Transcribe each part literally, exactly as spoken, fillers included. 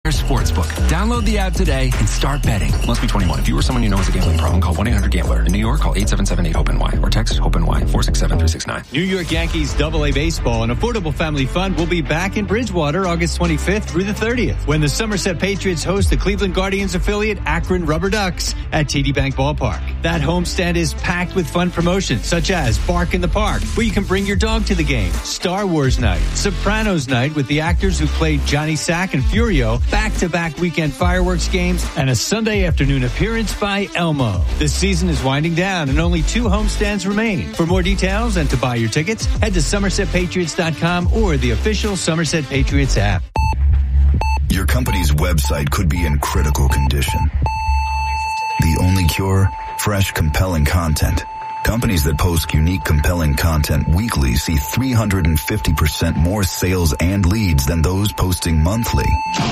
Sportsbook. Download the app today and start betting. Must be twenty-one. If you or someone you know has a gambling problem, call one eight hundred gambler. In New York, call eight seven seven eight open Y or text OPEN-Y four six seven three six nine. New York Yankees Double A Baseball, an affordable family fund, will be back in Bridgewater August twenty-fifth through the thirtieth when the Somerset Patriots host the Cleveland Guardians affiliate Akron Rubber Ducks at T D Bank Ballpark. That homestand is packed with fun promotions such as Bark in the Park, where you can bring your dog to the game, Star Wars Night, Sopranos Night with the actors who played Johnny Sack and Furio, back-to-back weekend fireworks games, and a Sunday afternoon appearance by Elmo. The season is winding down and only two homestands remain. For more details and to buy your tickets, head to somerset patriots dot com or the official Somerset Patriots app. Your company's website could be in critical condition. The only cure? Fresh, compelling content. Companies that post unique, compelling content weekly see three hundred fifty percent more sales and leads than those posting monthly.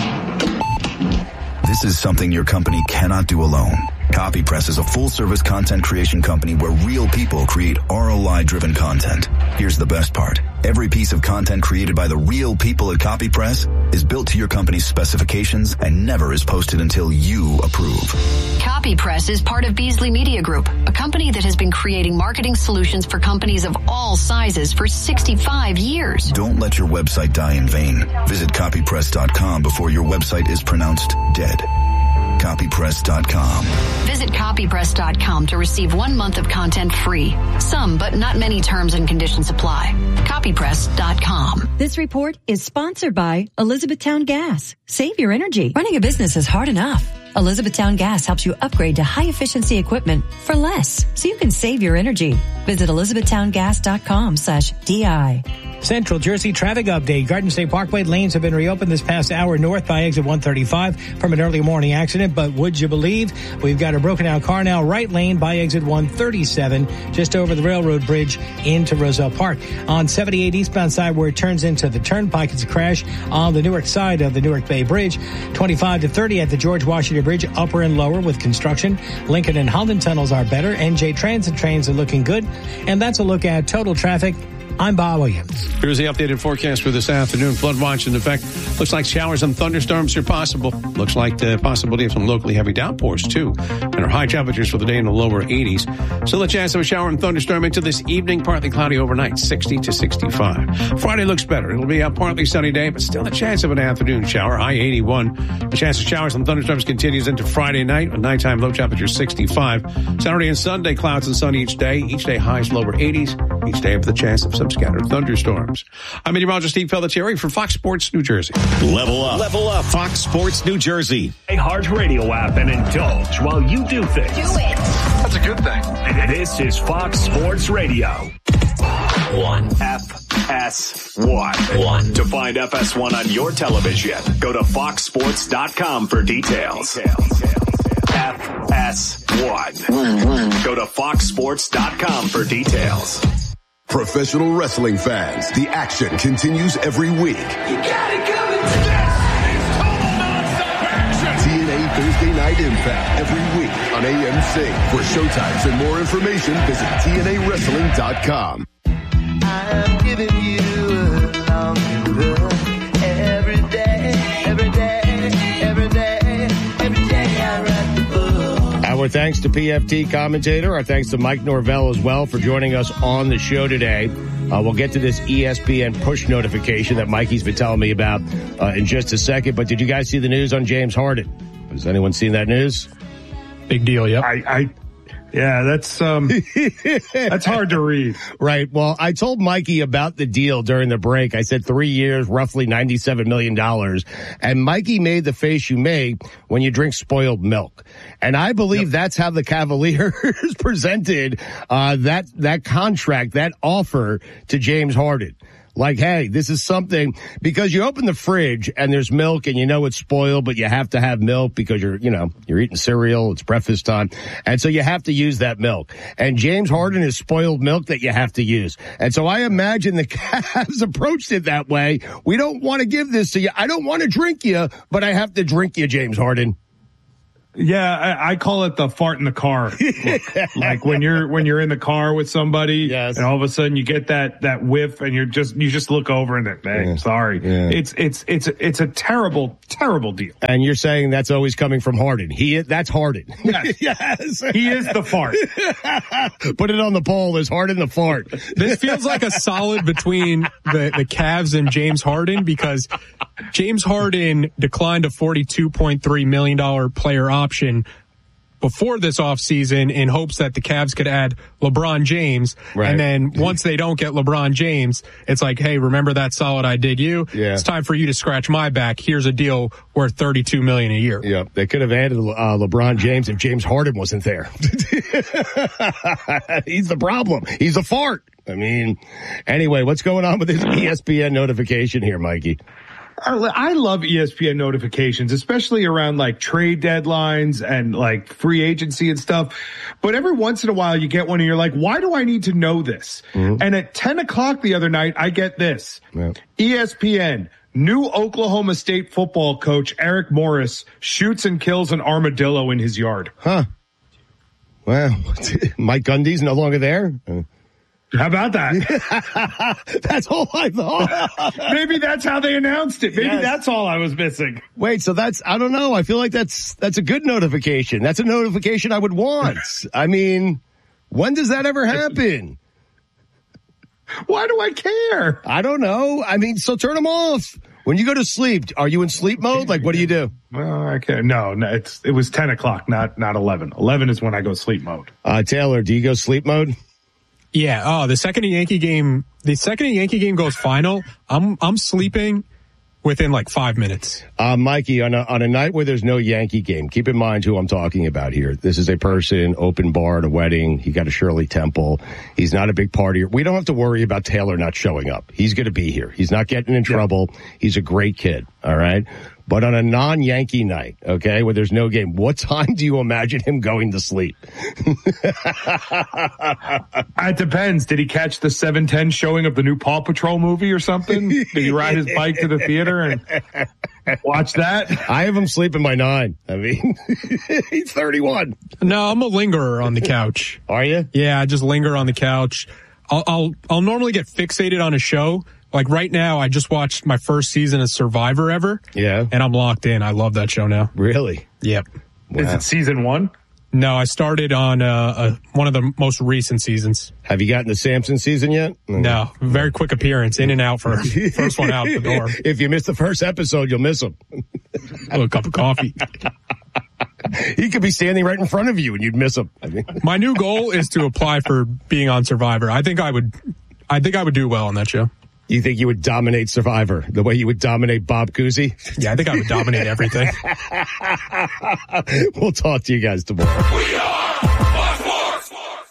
This is something your company cannot do alone. CopyPress is a full-service content creation company where real people create R O I-driven content. Here's the best part. Every piece of content created by the real people at CopyPress is built to your company's specifications and never is posted until you approve. CopyPress is part of Beasley Media Group, a company that has been creating marketing solutions for companies of all sizes for sixty-five years. Don't let your website die in vain. Visit copypress dot com before your website is pronounced dead. copypress dot com. Visit copypress dot com to receive one month of content free. Some, but not many terms and conditions apply. copypress dot com. This report is sponsored by Elizabethtown Gas. Save your energy. Running a business is hard enough. Elizabethtown Gas helps you upgrade to high-efficiency equipment for less, so you can save your energy. Visit elizabethtown gas dot com slash D I. Central Jersey traffic update. Garden State Parkway lanes have been reopened this past hour north by exit one thirty-five from an early morning accident. But would you believe we've got a broken out car now right lane by exit one thirty-seven just over the railroad bridge into Roselle Park. On seventy-eight eastbound side where it turns into the turnpike, it's a crash on the Newark side of the Newark Bay Bridge. twenty-five to thirty at the George Washington Bridge, upper and lower with construction. Lincoln and Holland tunnels are better. N J Transit trains are looking good. And that's a look at total traffic. I'm Bob Williams. Here's the updated forecast for this afternoon. Flood watch in effect. Looks like showers and thunderstorms are possible. Looks like the possibility of some locally heavy downpours, too. And our high temperatures for the day in the lower eighties. Still a chance of a shower and thunderstorm into this evening. Partly cloudy overnight, sixty to sixty-five. Friday looks better. It'll be a partly sunny day, but still a chance of an afternoon shower. High eighty-one. The chance of showers and thunderstorms continues into Friday night. A nighttime low temperature sixty-five. Saturday and Sunday, clouds and sun each day. Each day highs lower eighties. Each day with the chance of some scattered thunderstorms. I'm meteorologist Steve Pelletieri for Fox Sports New Jersey. Level up. Level up. Fox Sports New Jersey. A Heart Radio app and indulge while you do things. Do it. That's a good thing. This is Fox Sports Radio. One. F S one. One. To find F S one on your television, go to fox sports dot com for details. F S one. Go to fox sports dot com for details. Professional wrestling fans, the action continues every week. You got it coming to this. It's total nonstop action. T N A Thursday Night Impact every week on A M C. For showtimes and more information, visit T N A wrestling dot com. I'm giving you a long look every day, every day, every day, every day I write the book. Our thanks to P F T commentator. Our thanks to Mike Norvell as well for joining us on the show today. Uh, we'll get to this E S P N push notification that Mikey's been telling me about uh, in just a second. But did you guys see the news on James Harden? Has anyone seen that news? Big deal, yep. I, I Yeah, that's um, that's hard to read. Right. Well, I told Mikey about the deal during the break. I said three years, roughly ninety-seven million dollars. And Mikey made the face you make when you drink spoiled milk. And I believe yep. that's how the Cavaliers presented uh, that that contract, that offer to James Harden. Like, hey, this is something, because you open the fridge and there's milk and you know it's spoiled, but you have to have milk because you're, you know, you're eating cereal, it's breakfast time. And so you have to use that milk. And James Harden is spoiled milk that you have to use. And so I imagine the Cavs approached it that way. We don't want to give this to you. I don't want to drink you, but I have to drink you, James Harden. Yeah, I, I call it the fart in the car. Like when you're when you're in the car with somebody, yes. and all of a sudden you get that that whiff, and you're just you just look over and think, hey, Yeah. sorry. Yeah. It's it's it's it's a terrible terrible deal. And you're saying that's always coming from Harden. He is, that's Harden. Yes, yes. He is the fart. Put it on the poll. Is Harden the fart? This feels like a solid between the, the Cavs and James Harden, because James Harden declined a forty-two point three million dollars player option before this offseason in hopes that the Cavs could add LeBron James. Right. And then once they don't get LeBron James, it's like, hey, remember that solid I did you? Yeah. It's time for you to scratch my back. Here's a deal worth thirty-two million dollars a year. Yeah, they could have added uh, LeBron James if James Harden wasn't there. He's the problem. He's a fart. I mean, anyway, what's going on with this E S P N notification here, Mikey? I love E S P N notifications, especially around like trade deadlines and like free agency and stuff. But every once in a while you get one and you're like, why do I need to know this? Mm-hmm. And at ten o'clock the other night, I get this. Yeah. E S P N, new Oklahoma State football coach Eric Morris shoots and kills an armadillo in his yard. Huh. Well, Mike Gundy's no longer there. How about that? That's all I thought. Maybe that's how they announced it. Maybe Yes. that's all I was missing. Wait, so that's, I don't know. I feel like that's, that's a good notification. That's a notification I would want. I mean, when does that ever happen? Why do I care? I don't know. I mean, so turn them off. When you go to sleep, are you in sleep mode? Like, what do you do? Well, I can't. No, no, it's, it was ten o'clock, not, not eleven. eleven is when I go sleep mode. Uh, Taylor, do you go sleep mode? Yeah. Oh, the second a Yankee game, the second a Yankee game goes final, I'm, I'm sleeping within like five minutes. Uh, Mikey, on a, on a night where there's no Yankee game, keep in mind who I'm talking about here. This is a person, open bar at a wedding. He got a Shirley Temple. He's not a big partier. We don't have to worry about Taylor not showing up. He's going to be here. He's not getting in trouble. Yeah. He's a great kid. All right. But on a non-Yankee night, okay, where there's no game, what time do you imagine him going to sleep? It depends. Did he catch the seven ten showing of the new Paw Patrol movie or something? Did he ride his bike to the theater and watch that? I have him sleeping by nine. I mean, he's thirty-one. No, I'm a lingerer on the couch. Are you? Yeah, I just linger on the couch. I'll, I'll, I'll normally get fixated on a show. Like right now, I just watched my first season of Survivor ever. Yeah. And I'm locked in. I love that show now. Really? Yep. Wow. Is it season one? No, I started on uh, uh, one of the most recent seasons. Have you gotten the Samson season yet? No. Very quick appearance. In and out for first one out the door. If you miss the first episode, you'll miss him. A cup of coffee. He could be standing right in front of you and you'd miss him. I mean. My new goal is to apply for being on Survivor. I think I would, I think I would do well on that show. You think you would dominate Survivor the way you would dominate Bob Cousy? Yeah, I think I would dominate everything. We'll talk to you guys tomorrow. We are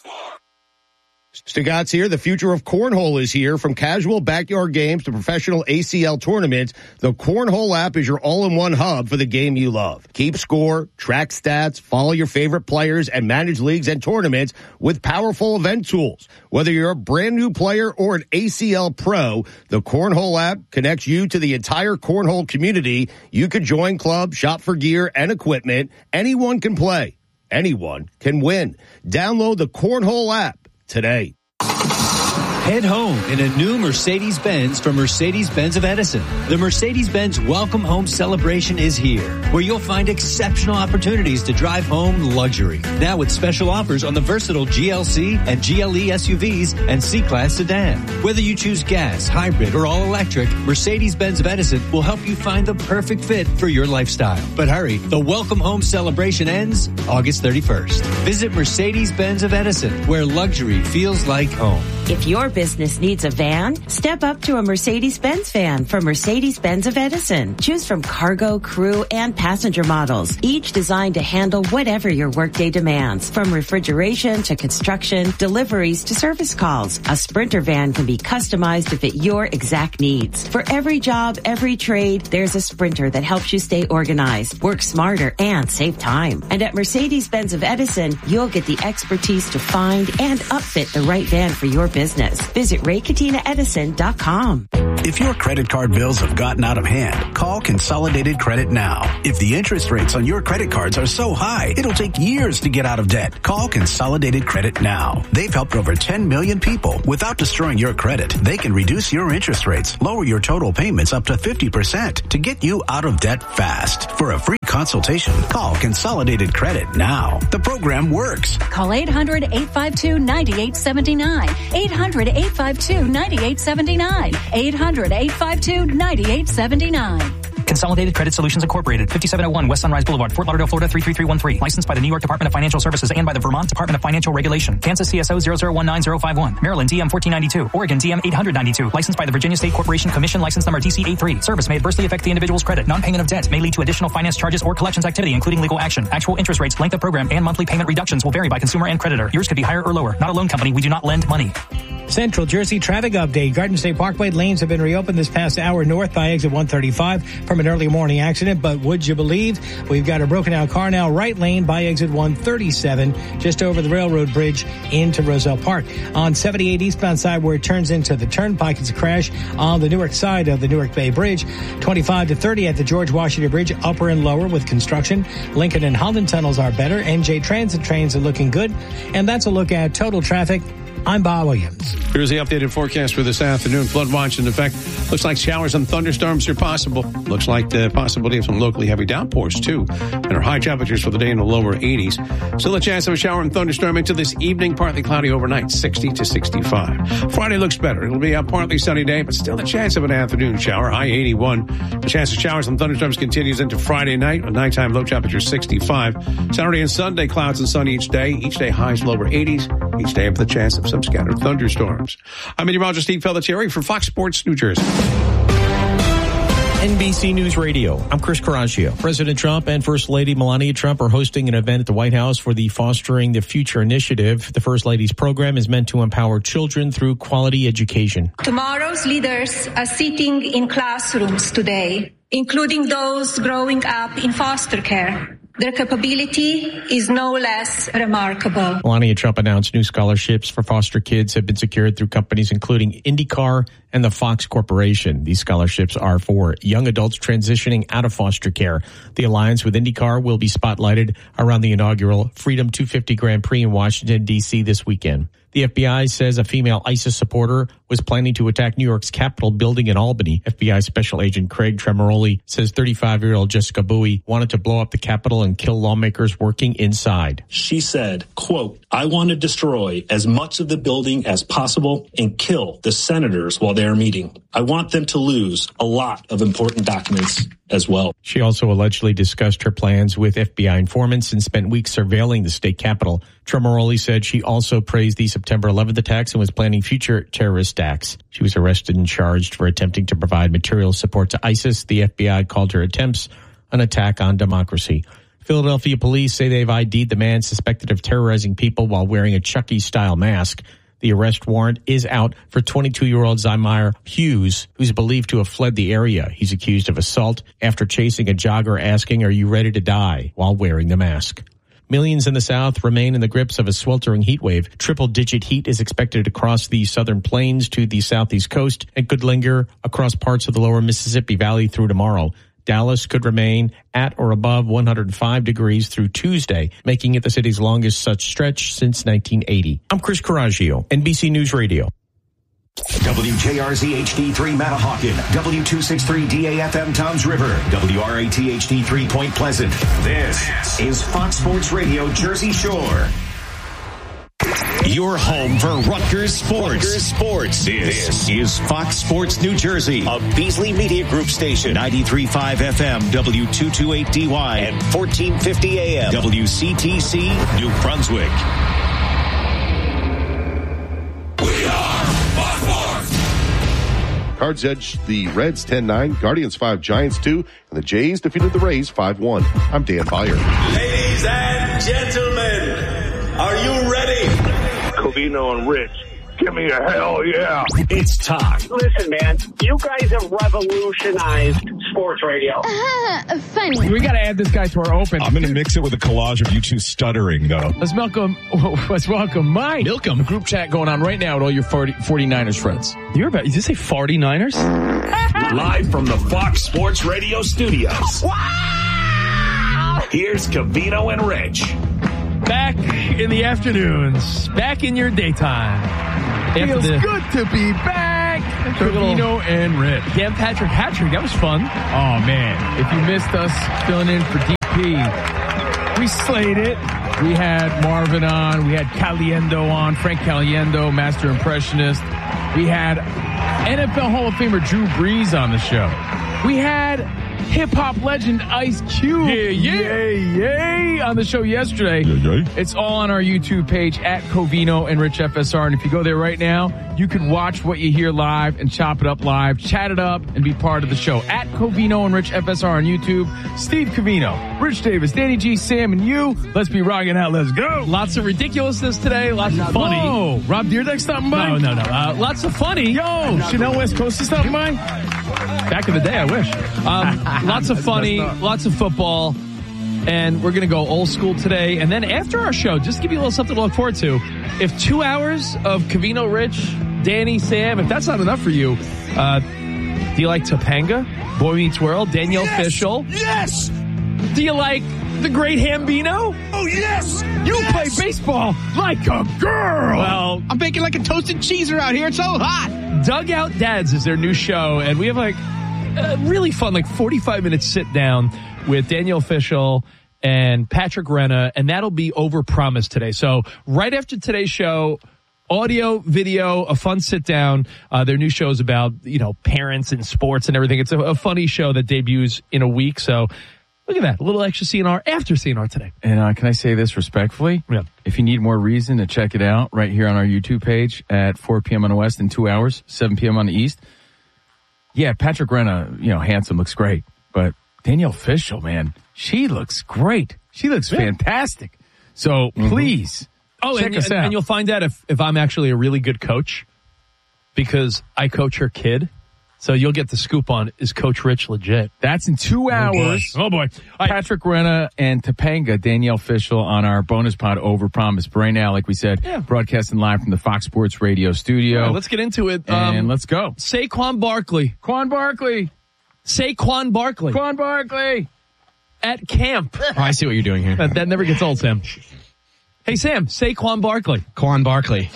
Stugatz here. The future of cornhole is here. From casual backyard games to professional A C L tournaments, the Cornhole app is your all-in-one hub for the game you love. Keep score, track stats, follow your favorite players, and manage leagues and tournaments with powerful event tools. Whether you're a brand new player or an A C L pro, the Cornhole app connects you to the entire cornhole community. You can join clubs, shop for gear and equipment. Anyone can play. Anyone can win. Download the Cornhole app today. Head home in a new Mercedes-Benz from Mercedes-Benz of Edison. The Mercedes-Benz Welcome Home Celebration is here, where you'll find exceptional opportunities to drive home luxury. Now with special offers on the versatile G L C and G L E S U Vs and C-Class sedan. Whether you choose gas, hybrid, or all-electric, Mercedes-Benz of Edison will help you find the perfect fit for your lifestyle. But hurry, the Welcome Home Celebration ends August thirty-first. Visit Mercedes-Benz of Edison, where luxury feels like home. If your business needs a van, step up to a Mercedes-Benz van from Mercedes-Benz of Edison. Choose from cargo, crew, and passenger models, each designed to handle whatever your workday demands. From refrigeration to construction, deliveries to service calls, a Sprinter van can be customized to fit your exact needs. For every job, every trade, there's a Sprinter that helps you stay organized, work smarter, and save time. And at Mercedes-Benz of Edison, you'll get the expertise to find and upfit the right van for your business. Visit ray katina edison dot com. If your credit card bills have gotten out of hand, call Consolidated Credit now. If the interest rates on your credit cards are so high, it'll take years to get out of debt. Call Consolidated Credit now. They've helped over ten million people. Without destroying your credit, they can reduce your interest rates, lower your total payments up to fifty percent to get you out of debt fast. For a free consultation, call Consolidated Credit now. The program works. Call eight hundred, eight five two, nine eight seven nine. eight hundred, eight five two, nine eight seven nine. eight hundred, eight five two, nine eight seven nine. Consolidated Credit Solutions Incorporated, fifty-seven oh one West Sunrise Boulevard, Fort Lauderdale, Florida, three three three one three. Licensed by the New York Department of Financial Services and by the Vermont Department of Financial Regulation. Kansas C S O zero zero one nine zero five one. Maryland D M fourteen ninety-two. Oregon D M eight hundred ninety-two. Licensed by the Virginia State Corporation Commission. License number D C eighty-three. Service may adversely affect the individual's credit. Non-payment of debt may lead to additional finance charges or collections activity, including legal action. Actual interest rates, length of program, and monthly payment reductions will vary by consumer and creditor. Yours could be higher or lower. Not a loan company. We do not lend money. Central Jersey traffic update. Garden State Parkway lanes have been reopened this past hour north by exit one thirty-five from an early morning accident. But would you believe we've got a broken out car now right lane by exit one thirty-seven just over the railroad bridge into Roselle Park. On seventy-eight eastbound side where it turns into the turnpike, it's a crash on the Newark side of the Newark Bay Bridge. twenty-five to thirty at the George Washington Bridge, upper and lower with construction. Lincoln and Holland tunnels are better. N J Transit trains are looking good. And that's a look at total traffic. I'm Bob Williams. Here's the updated forecast for this afternoon. Flood watch in effect. Looks like showers and thunderstorms are possible. Looks like the possibility of some locally heavy downpours, too. And our high temperatures for the day in the lower eighties. Still a chance of a shower and thunderstorm into this evening. Partly cloudy overnight, sixty to sixty-five. Friday looks better. It'll be a partly sunny day, but still a chance of an afternoon shower. High eighty-one. The chance of showers and thunderstorms continues into Friday night. A nighttime low temperature sixty-five. Saturday and Sunday, clouds and sun each day. Each day highs lower eighties. Each day with the chance of some scattered thunderstorms. I'm meteorologist Steve Pelletieri for Fox Sports New Jersey. N B C News Radio. I'm Chris Coraggio. President Trump and First Lady Melania Trump are hosting an event at the White House for the Fostering the Future initiative. The First Lady's program is meant to empower children through quality education. Tomorrow's leaders are sitting in classrooms today, including those growing up in foster care. Their capability is no less remarkable. Melania Trump announced new scholarships for foster kids have been secured through companies including IndyCar and the Fox Corporation. These scholarships are for young adults transitioning out of foster care. The alliance with IndyCar will be spotlighted around the inaugural Freedom two fifty Grand Prix in Washington, D C this weekend. The F B I says a female ISIS supporter was planning to attack New York's Capitol building in Albany. F B I Special Agent Craig Tremoroli says thirty-five-year-old Jessica Bowie wanted to blow up the Capitol and kill lawmakers working inside. She said, quote, I want to destroy as much of the building as possible and kill the senators while they're meeting. I want them to lose a lot of important documents as well. She also allegedly discussed her plans with F B I informants and spent weeks surveilling the state capitol. Tremoroli said she also praised the September eleventh attacks and was planning future terrorist acts. She was arrested and charged for attempting to provide material support to ISIS. The F B I called her attempts an attack on democracy. Philadelphia police say they've I D'd the man suspected of terrorizing people while wearing a Chucky-style mask. The arrest warrant is out for twenty-two-year-old Zymire Hughes, who's believed to have fled the area. He's accused of assault after chasing a jogger asking, are you ready to die, while wearing the mask. Millions in the South remain in the grips of a sweltering heat wave. Triple-digit heat is expected to cross the southern plains to the southeast coast and could linger across parts of the lower Mississippi Valley through tomorrow. Dallas could remain at or above one hundred five degrees through Tuesday, making it the city's longest such stretch since nineteen eighty. I'm Chris Coraggio, N B C News Radio. W J R Z H D three Manahawkin, W two sixty-three D A F M Towns River, W R A T H D three Point Pleasant. This is Fox Sports Radio Jersey Shore. Your home for Rutgers Sports. Rutgers Sports. This, this is Fox Sports New Jersey, a Beasley Media Group station, ninety-three point five F M, W two twenty-eight D Y, and fourteen fifty A M, W C T C, New Brunswick. We are Fox Sports. Cards edged the Reds ten nine, Guardians five, Giants two, and the Jays defeated the Rays five one. I'm Dan Beyer. Ladies and gentlemen, are you ready? Covino and Rich Give me a hell yeah. It's time. Listen, man, you guys have revolutionized sports radio. Uh, funny. We got to add this guy to our open. I'm going to mix it with a collage of you two stuttering, though. Let's welcome, let's welcome Mike. Milcom. Group chat going on right now with all your forty, 49ers friends. You're about, did you say forty-niners? Live from the Fox Sports Radio studios. Wow! Here's Covino and Rich. Back in the afternoons, back in your daytime. Feels the, good to be back. Covino and Rich. Dan Patrick hat-trick, that was fun. Oh, man. If you missed us filling in for D P, we slayed it. We had Marvin on. We had Caliendo on. Frank Caliendo, master impressionist. We had N F L Hall of Famer Drew Brees on the show. We had hip-hop legend Ice Cube. Yeah, yeah. Yay, yay, on the show yesterday. Yeah, yeah. It's all on our YouTube page at Covino and Rich F S R. And if you go there right now, you could watch what you hear live and chop it up live, chat it up, and be part of the show. At Covino and Rich F S R on YouTube. Steve Covino, Rich Davis, Danny G, Sam, and you. Let's be rocking out. Let's go. Lots of ridiculously today. Lots of funny. Whoa, Rob Deerdeck stopping by? No, no, no. Uh, lots of funny. Yo, Chanel West Coast is stopping by? Back in the day, I wish. Um, lots of funny, lots of football, and we're going to go old school today. And then after our show, just to give you a little something to look forward to, if two hours of Covino, Rich, Danny, Sam, if that's not enough for you, uh, do you like Topanga, Boy Meets World, Danielle yes! Fishel? Yes! Do you like the great Hambino? Oh, yes! You yes! play baseball like a girl! Well, I'm baking like a toasted cheeser out here. It's so hot. Dugout Dads is their new show, and we have like a really fun, like forty-five minute sit down with Danielle Fishel and Patrick Renna, and that'll be overpromised today. So right after today's show, audio, video, a fun sit down. Uh, their new show is about, you know, parents and sports and everything. It's a, a funny show that debuts in a week. So look at that. A little extra C N R after C N R today. And uh, can I say this respectfully? Yeah. If you need more reason to check it out, right here on our YouTube page at four p.m. on the West in two hours, seven p.m. on the East. Yeah, Patrick Renna, you know, handsome, looks great. But Danielle Fishel, man, she looks great. She looks yeah. fantastic. So mm-hmm. please, oh, check and, us and, out. And you'll find out if, if I'm actually a really good coach because I coach her kid. So you'll get the scoop on, is Coach Rich legit? That's in two hours. Oh, boy. Oh, boy. Patrick Renna and Topanga, Danielle Fishel on our bonus pod Overpromise. But right now, like we said, yeah. broadcasting live from the Fox Sports Radio studio. Right, let's get into it. And um, let's go. Saquon Barkley. Quan Barkley. Saquon Barkley. Quan Barkley. At camp. Oh, I see what you're doing here. That, that never gets old, Sam. Hey, Sam, Saquon Barkley. Quan Barkley.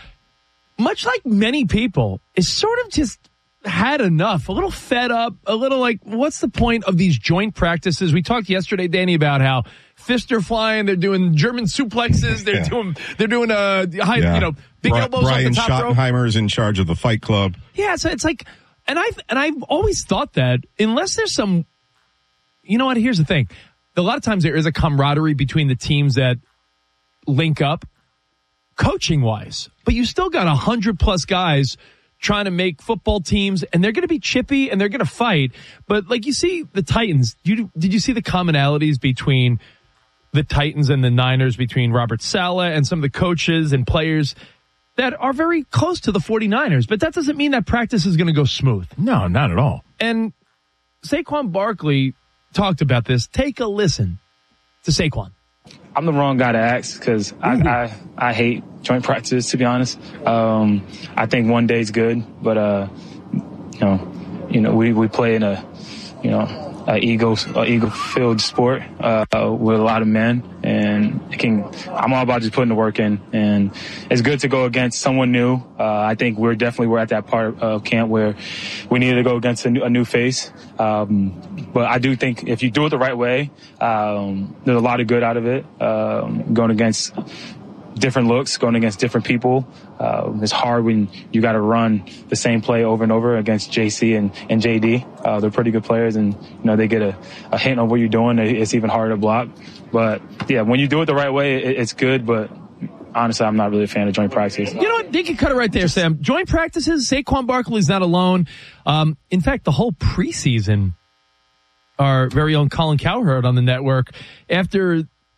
Much like many people, is sort of just had enough, a little fed up, a little like, what's the point of these joint practices? We talked yesterday, Danny, about how fists are flying, they're doing German suplexes, they're yeah. doing, they're doing, uh, high, yeah. you know, big Bri- elbows Brian on the top rope. Schottenheimer is in charge of the Fight Club. Yeah, so it's like, and I've, and I've always thought that unless there's some, you know what, here's the thing. A lot of times there is a camaraderie between the teams that link up coaching wise, but you still got a hundred plus guys trying to make football teams, and they're going to be chippy and they're going to fight. But like you see the Titans, you, did you see the commonalities between the Titans and the Niners, between Robert Saleh and some of the coaches and players that are very close to the 49ers? But that doesn't mean that practice is going to go smooth. No, not at all. And Saquon Barkley talked about this. Take a listen to Saquon. I'm the wrong guy to ask because I, I I hate joint practices, to be honest. Um, I think one day's good, but uh, you know, you know, we, we play in a, you know, a ego a ego filled sport uh, with a lot of men, and it can. I'm all about just putting the work in, and it's good to go against someone new. Uh, I think we're definitely we're at that part of camp where we need to go against a new, a new face. Um, But I do think if you do it the right way, um, there's a lot of good out of it. Um, going against different looks, going against different people. Uh, it's hard when you got to run the same play over and over against J C and, and J D. Uh, they're pretty good players, and you know they get a, a hint of what you're doing. It's even harder to block. But yeah, when you do it the right way, it, it's good. But honestly, I'm not really a fan of joint practice. You know what? They can cut it right there, Sam. Joint practices, Saquon Barkley's not alone. Um, in fact, the whole preseason, our very own Colin Cowherd on the network, after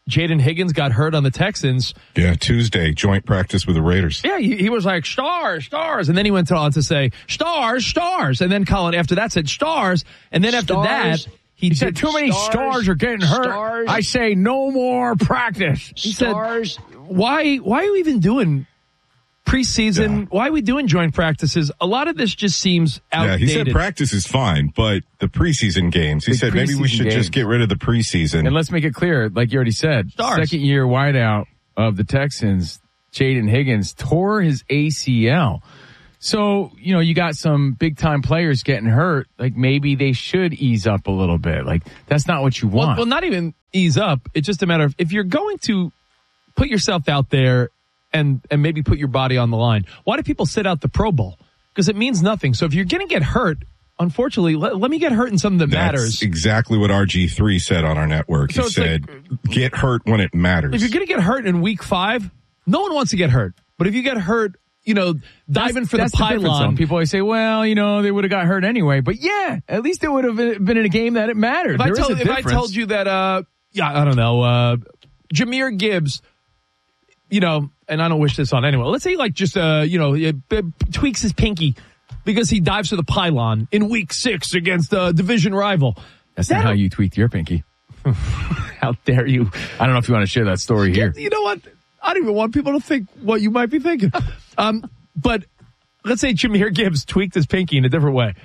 Jaden Higgins got hurt on the Texans. Yeah, Tuesday, joint practice with the Raiders. Yeah, he, he was like, stars, stars. And then he went on to say, stars, stars. And then Colin, after that, said stars. And then after Stars. that, he, He said, did too many stars, stars are getting hurt. Stars. I say no more practice. He stars. said, why, why are we even doing preseason? Yeah. Why are we doing joint practices? A lot of this just seems outdated. Yeah, he said practice is fine, but the preseason games, he The said maybe we should preseason just get rid of the preseason. And let's make it clear, like you already said, Stars. second year wideout of the Texans, Jaden Higgins, tore his A C L. So, you know, you got some big time players getting hurt. Like maybe they should ease up a little bit. Like that's not what you want. Well, well, not even ease up. It's just a matter of if you're going to put yourself out there and, and maybe put your body on the line. Why do people sit out the Pro Bowl? Because it means nothing. So if you're going to get hurt, unfortunately, let, let me get hurt in something that That's matters. exactly what R G three said on our network. He So it's said, get hurt when it matters. If you're going to get hurt in week five, no one wants to get hurt. But if you get hurt, you know, diving That's- for the that's difference, pylon. though. People always say, well, you know, they would have got hurt anyway. But yeah, at least it would have been in a game that it mattered. If I, There is told, a if I difference. told you that, uh, yeah, I don't know, uh, Jahmyr Gibbs, you know, and I don't wish this on anyone. Let's say like just, uh, you know, it, it tweaks his pinky because he dives for the pylon in week six against a division rival. That's not how you tweaked your pinky. How dare you? I don't know if you want to share that story here. You know what? I don't even want people to think what you might be thinking. Um, but let's say Jahmyr Gibbs tweaked his pinky in a different way.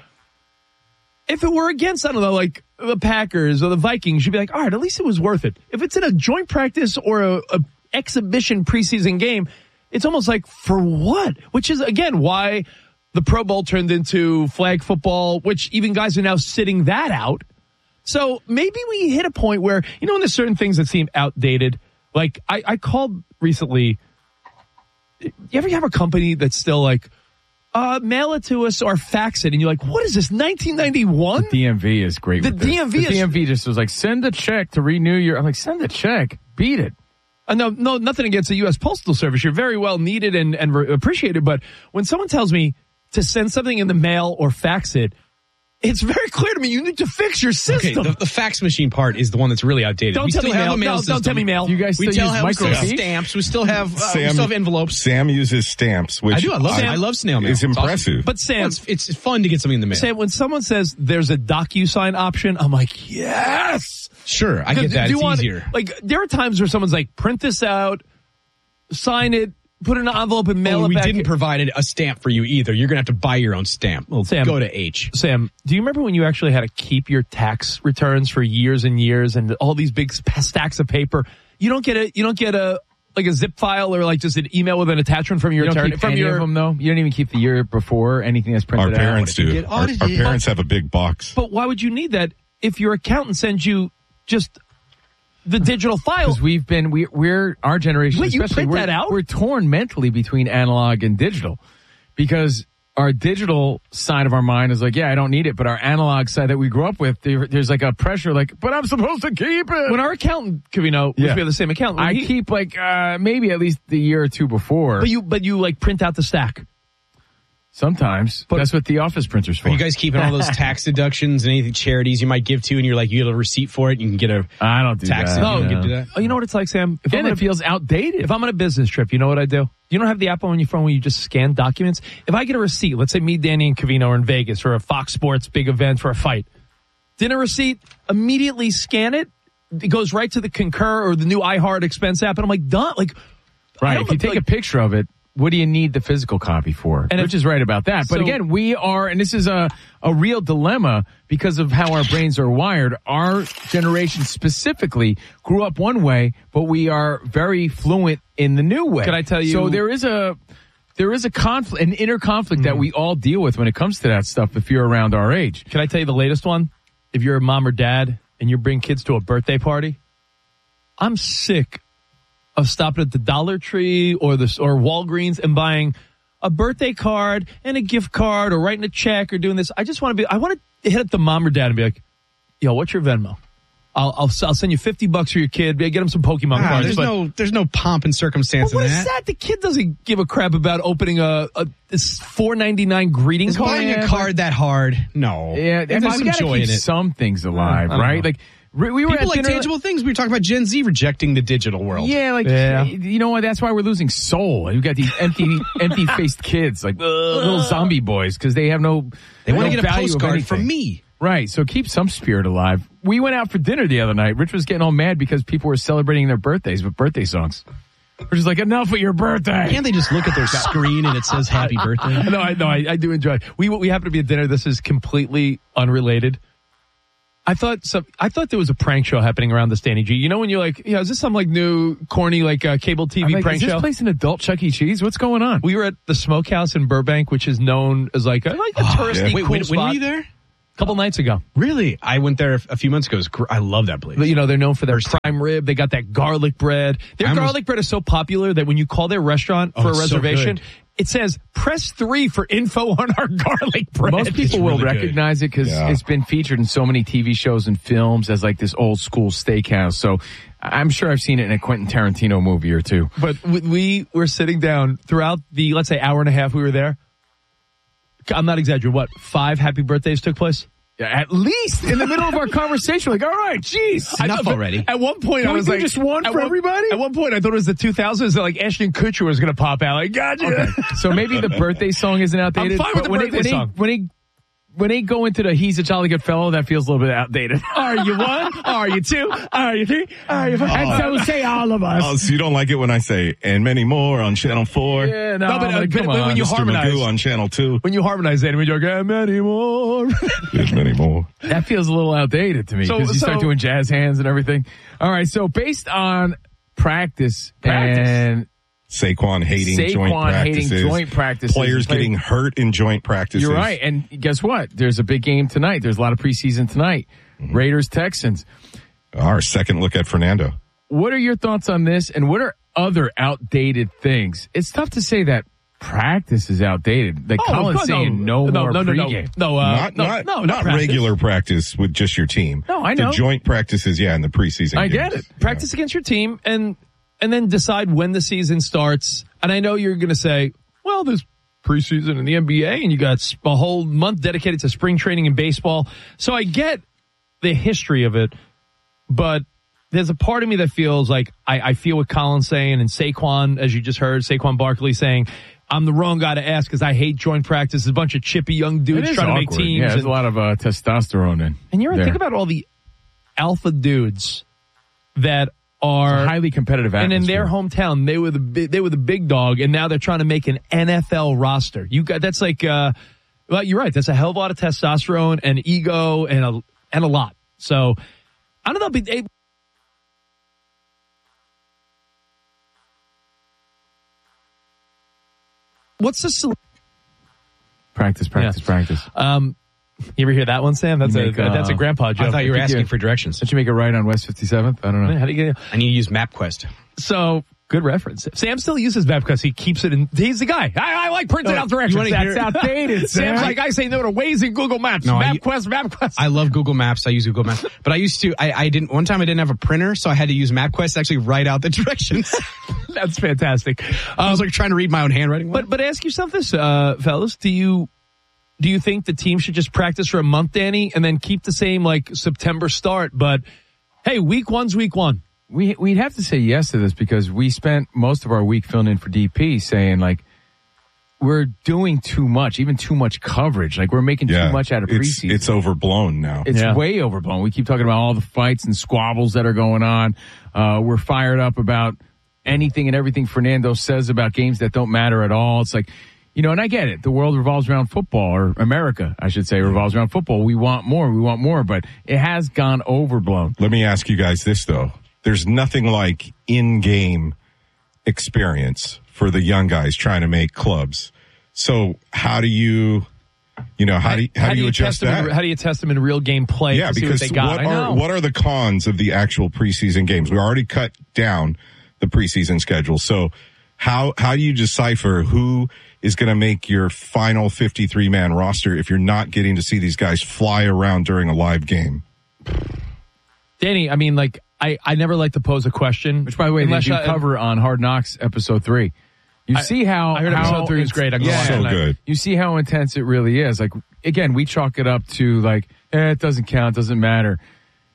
If it were against, I don't know, like the Packers or the Vikings, you'd be like, all right, at least it was worth it. If it's in a joint practice or a, a exhibition preseason game, it's almost like, for what? Which is, again, why the Pro Bowl turned into flag football, which even guys are now sitting that out. So maybe we hit a point where, you know, when there's certain things that seem outdated. Like, I, I called recently. You ever have a company that's still like, uh, mail it to us or fax it? And you're like, what is this, nineteen ninety-one? The D M V is great. The with this. D M V the is- D M V just was like, send a check to renew your. I'm like, send a check, beat it. Uh, no, no, nothing against the U S Postal Service. You're very well needed and, and re- appreciated. But when someone tells me to send something in the mail or fax it, it's very clear to me you need to fix your system. Okay, the, the fax machine part is the one that's really outdated. Don't we tell still me have mail. a mail No, system. don't tell me mail. You guys we still still use have, we still have microfiche? stamps. We still have, uh, Sam, we still have envelopes. Sam uses stamps, which I do. I love. I love snail mail. Is It's impressive. awesome. But Sam, Well, it's, it's fun to get something in the mail. Sam, when someone says there's a DocuSign option, I'm like, yes. Sure, I get that. Do you It's want, easier. Like, there are times where someone's like, print this out, sign it, put it in an envelope and mail Oh, it we back. didn't provide a stamp for you either. You're going to have to buy your own stamp. Well, Sam, go to H. Sam, do you remember when you actually had to keep your tax returns for years and years and all these big stacks of paper? You don't get a, you don't get a, like a zip file or like just an email with an attachment from your You don't attorney. keep From any your, of them, though? You don't even keep the year before anything that's printed Our parents out. do. Our, our parents have a big box. But why would you need that if your accountant sends you just the digital file? Because we've been, we, we're, our generation, Wait, you especially, print we're, that out? we're torn mentally between analog and digital. Because our digital side of our mind is like, yeah, I don't need it. But our analog side that we grew up with, there, there's like a pressure like, but I'm supposed to keep it. When our accountant, Cavino, yeah. we have the same accountant. I he, keep like, uh, maybe at least the year or two before. But you, but you like print out the stack. Sometimes. But that's what the office printer's for. Are you guys keeping all those tax deductions and any charities you might give to, and you're like, you get a receipt for it, you can get a I don't do tax. that. No, you yeah. do that. Oh, you know what it's like, Sam? If Again, I'm it feels outdated. If I'm on a business trip, you know what I do? You don't have the app on your phone where you just scan documents? If I get a receipt, let's say me, Danny, and Cavino are in Vegas for a Fox Sports big event for a fight. Dinner receipt, immediately scan it. It goes right to the Concur or the new iHeart expense app. And I'm like, done. Like, right. If you take like, a picture of it, what do you need the physical copy for? And Rich if, is right about that. But so, again, we are, and this is a, a real dilemma because of how our brains are wired. Our generation specifically grew up one way, but we are very fluent in the new way. Can I tell you? So there is a, there is a conflict, an inner conflict mm-hmm. that we all deal with when it comes to that stuff if you're around our age. Can I tell you the latest one? If you're a mom or dad and you bring kids to a birthday party, I'm sick of stopping at the Dollar Tree or the or Walgreens and buying a birthday card and a gift card or writing a check or doing this. I just want to be. I want to hit up the mom or dad and be like, "Yo, what's your Venmo? I'll I'll, I'll send you fifty bucks for your kid. Get him some Pokemon ah, cards." There's but, no there's no pomp and circumstance well, in what that. is that? The kid doesn't give a crap about opening a, a this four ninety-nine greeting is card. buying a card that hard? No. Yeah, there's we some gotta joy keep in it. some things alive, I don't right? know. Like We we were People at like dinner- tangible things. We were talking about Gen Z rejecting the digital world. Yeah, like Yeah. you know what? That's why we're losing soul. You've got these empty, empty-faced kids, like uh, little zombie boys, because they have no. They wanna no get a value of postcard anything. from me. Right. So keep some spirit alive. We went out for dinner the other night. Rich was getting all mad because people were celebrating their birthdays with birthday songs. Rich was like, "Enough of your birthday." Can't they just look at their screen and it says "Happy Birthday"? No, I know. I, I do enjoy it. We we happen to be at dinner. This is completely unrelated. I thought some. I thought there was a prank show happening around this, Danny G. You know when you're like, yeah, is this some like new corny like uh, cable T V I'm like, prank is this show? place an adult Chuck E. Cheese? What's going on? We were at the Smokehouse in Burbank, which is known as like a, like a touristy Wait, cool when, spot. when were you there? A couple nights ago. Really? I went there a few months ago. It was gr- I love that place. But, you know, they're known for their prime rib. They got that garlic bread. Their I almost- garlic bread is so popular that when you call their restaurant Oh, for a it's so reservation, good. it says press three for info on our garlic bread. Most people will really good. recognize it because Yeah. it's been featured in so many T V shows and films as like this old school steakhouse. So I'm sure I've seen it in a Quentin Tarantino movie or two. But we- we were sitting down throughout the, let's say, hour and a half we were there. I'm not exaggerating. What, five happy birthdays took place? Yeah, at least in the middle of our conversation, like, all right, geez. Enough I- already. At one point, Can I we was do like, just one at for everybody? At one point, I thought it was the two thousands that like Ashton Kutcher was going to pop out. Like, gotcha. Okay. So maybe the birthday song isn't outdated. I'm fine with but the when birthday they, when song. They, when they when they go into the "He's a Jolly Good Fellow," that feels a little bit outdated. Are you one? Are you two? Are you three? Are you four? And so say all of us. Oh, so you don't like it when I say "and many more" on Channel Four? Yeah, no, No, but, uh, like, but come when on. you Mister harmonize- Magoo on Channel Two. When you harmonize that, and when you're like, "And many more." There's many more. That feels a little outdated to me So- because you start so- doing jazz hands and everything. All right, so based on practice, Practice. and Saquon hating Saquon joint hating practices. joint practices. Players Play- getting hurt in joint practices. You're right. And guess what? There's a big game tonight. There's a lot of preseason tonight. Mm-hmm. Raiders, Texans. Our second look at Fernando. What are your thoughts on this? And what are other outdated things? It's tough to say that practice is outdated. Like Oh, Colin's God, saying no, no, more no, no, no, pregame. no, uh, not no, not, no, not, not practice. regular practice with just your team. No, I know. The joint practices, yeah, in the preseason I games. get it. Practice against your team and and then decide when the season starts. And I know you're going to say, well, there's preseason in the N B A and you got a whole month dedicated to spring training in baseball. So I get the history of it, but there's a part of me that feels like I, I feel what Colin's saying and Saquon, as you just heard, Saquon Barkley saying, I'm the wrong guy to ask because I hate joint practice. There's a bunch of chippy young It dudes is trying to awkward. make teams. Yeah, there's and, a lot of uh, testosterone in. and you're there. think about all the alpha dudes that are It's a highly competitive and in atmosphere. their hometown they were the big, they were the big dog, and now they're trying to make an N F L roster. You got that's like uh well you're right, that's a hell of a lot of testosterone and ego and a and a lot. So I don't know, but they, what's the solution? Practice, practice, Yeah. practice. Um, you ever hear that one, Sam? That's You a make, uh, that's a grandpa joke. I thought you were think asking for directions. Did you make it right on West fifty-seventh? I don't know. How do you get? I need to use MapQuest. So good reference. Sam still uses Map because he keeps it in. He's the guy. I, I like printed Oh, out directions. you wanna That's hear- outdated. Sam's Sam. like, I say no to Waze and Google Maps. No, I- MapQuest, MapQuest. I love Google Maps. I use Google Maps, but I used to. I, I didn't. One time I didn't have a printer, so I had to use MapQuest to actually write out the directions. That's fantastic. I was like trying to read my own handwriting. But but ask yourself this, uh, fellas. Do you do you think the team should just practice for a month, Danny, and then keep the same like September start? But hey, week one's week one. We, we'd have to say yes to this because we spent most of our week filling in for D P saying like, we're doing too much, even too much coverage. Like we're making Yeah, too much out of it's, preseason. it's overblown now. It's Yeah. way overblown. We keep talking about all the fights and squabbles that are going on. Uh, we're fired up about anything and everything Fernando says about games that don't matter at all. It's like, you know, and I get it. The world revolves around football, or America, I should say, revolves around football. We want more. We want more, but it has gone overblown. Let me ask you guys this, though. There's nothing like in-game experience for the young guys trying to make clubs. So how do you, you know, how do you, how, do you adjust test them that? in, how do you test them in real game play? Yeah, to see because what they got? what I are know. what are the cons of the actual preseason games? We already cut down the preseason schedule. So how how do you decipher who is going to make your final fifty-three man roster if you're not getting to see these guys fly around during a live game? Danny, I mean, like, I, I never like to pose a question. Which, by the way, they unless do I- cover on Hard Knocks episode three. You I- see how I heard how episode three is it's- great. I'm gonna yeah, watch it So tonight. good. You see how intense it really is. Like again, we chalk it up to like, eh, it doesn't count, doesn't matter.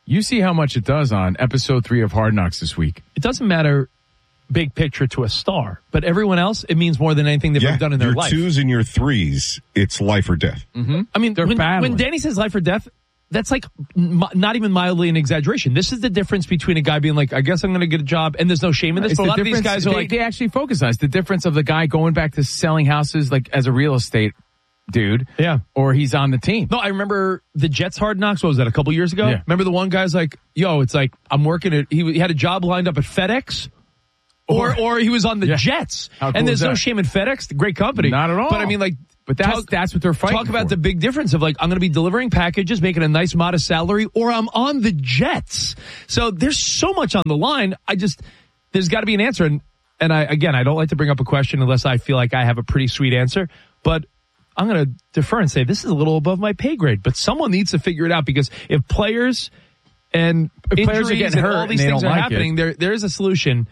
You see how much it does on episode three of Hard Knocks this week. It doesn't matter big picture to a star, but everyone else, it means more than anything they've yeah, ever done in their your life. twos and your threes, it's life or death. Mm-hmm. I mean, They're when, battling. when Danny says life or death, that's like m- not even mildly an exaggeration. This is the difference between a guy being like, I guess I'm going to get a job, and there's no shame in this. It's But a the lot of these difference- guys are they, like, they actually focus on it. It's the difference of the guy going back to selling houses like as a real estate dude. Yeah. Or he's on the team. no, I remember the Jets Hard Knocks. What was that, a couple years ago? Yeah. Remember the one guy's like, yo, it's like, I'm working at, he, he had a job lined up at FedEx. Or, or he was on the Yeah. Jets. How cool and there's is no that? shame in FedEx, the great company. Not at all. But I mean, like, But that's talk- that's what they're fighting Talk about for. the big difference of like, I'm going to be delivering packages, making a nice modest salary, or I'm on the Jets. So there's so much on the line. I just, there's got to be an answer. And, and I, again, I don't like to bring up a question unless I feel like I have a pretty sweet answer, but I'm going to defer and say this is a little above my pay grade, but someone needs to figure it out because if players and If players are injuries getting and hurt all and these they things don't are like happening, it. there, there is a solution.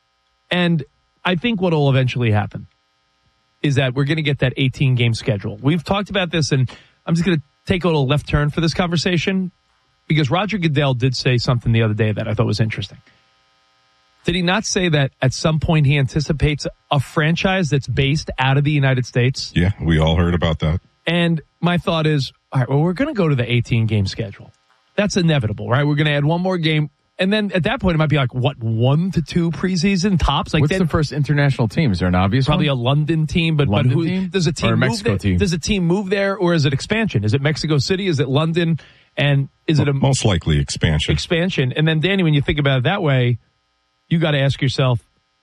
And I think what will eventually happen is that we're going to get that eighteen game schedule. We've talked about this, and I'm just going to take a little left turn for this conversation because Roger Goodell did say something the other day that I thought was interesting. Did he not say that at some point he anticipates a franchise that's based out of the United States? Yeah, we all heard about that. And my thought is, all right, well, we're going to go to the eighteen game schedule. That's inevitable, right? We're going to add one more game. And then at that point, it might be like, what, one to two preseason tops? Like What's then, the first international team? Is there an obvious Probably one? a London team, but, London but who, team? does a team Or a move Mexico there? team? Does a team move there, or is it expansion? Is it Mexico City? Is it London? And is it a Most likely expansion. expansion? And then, Danny, when you think about it that way, you got to ask yourself,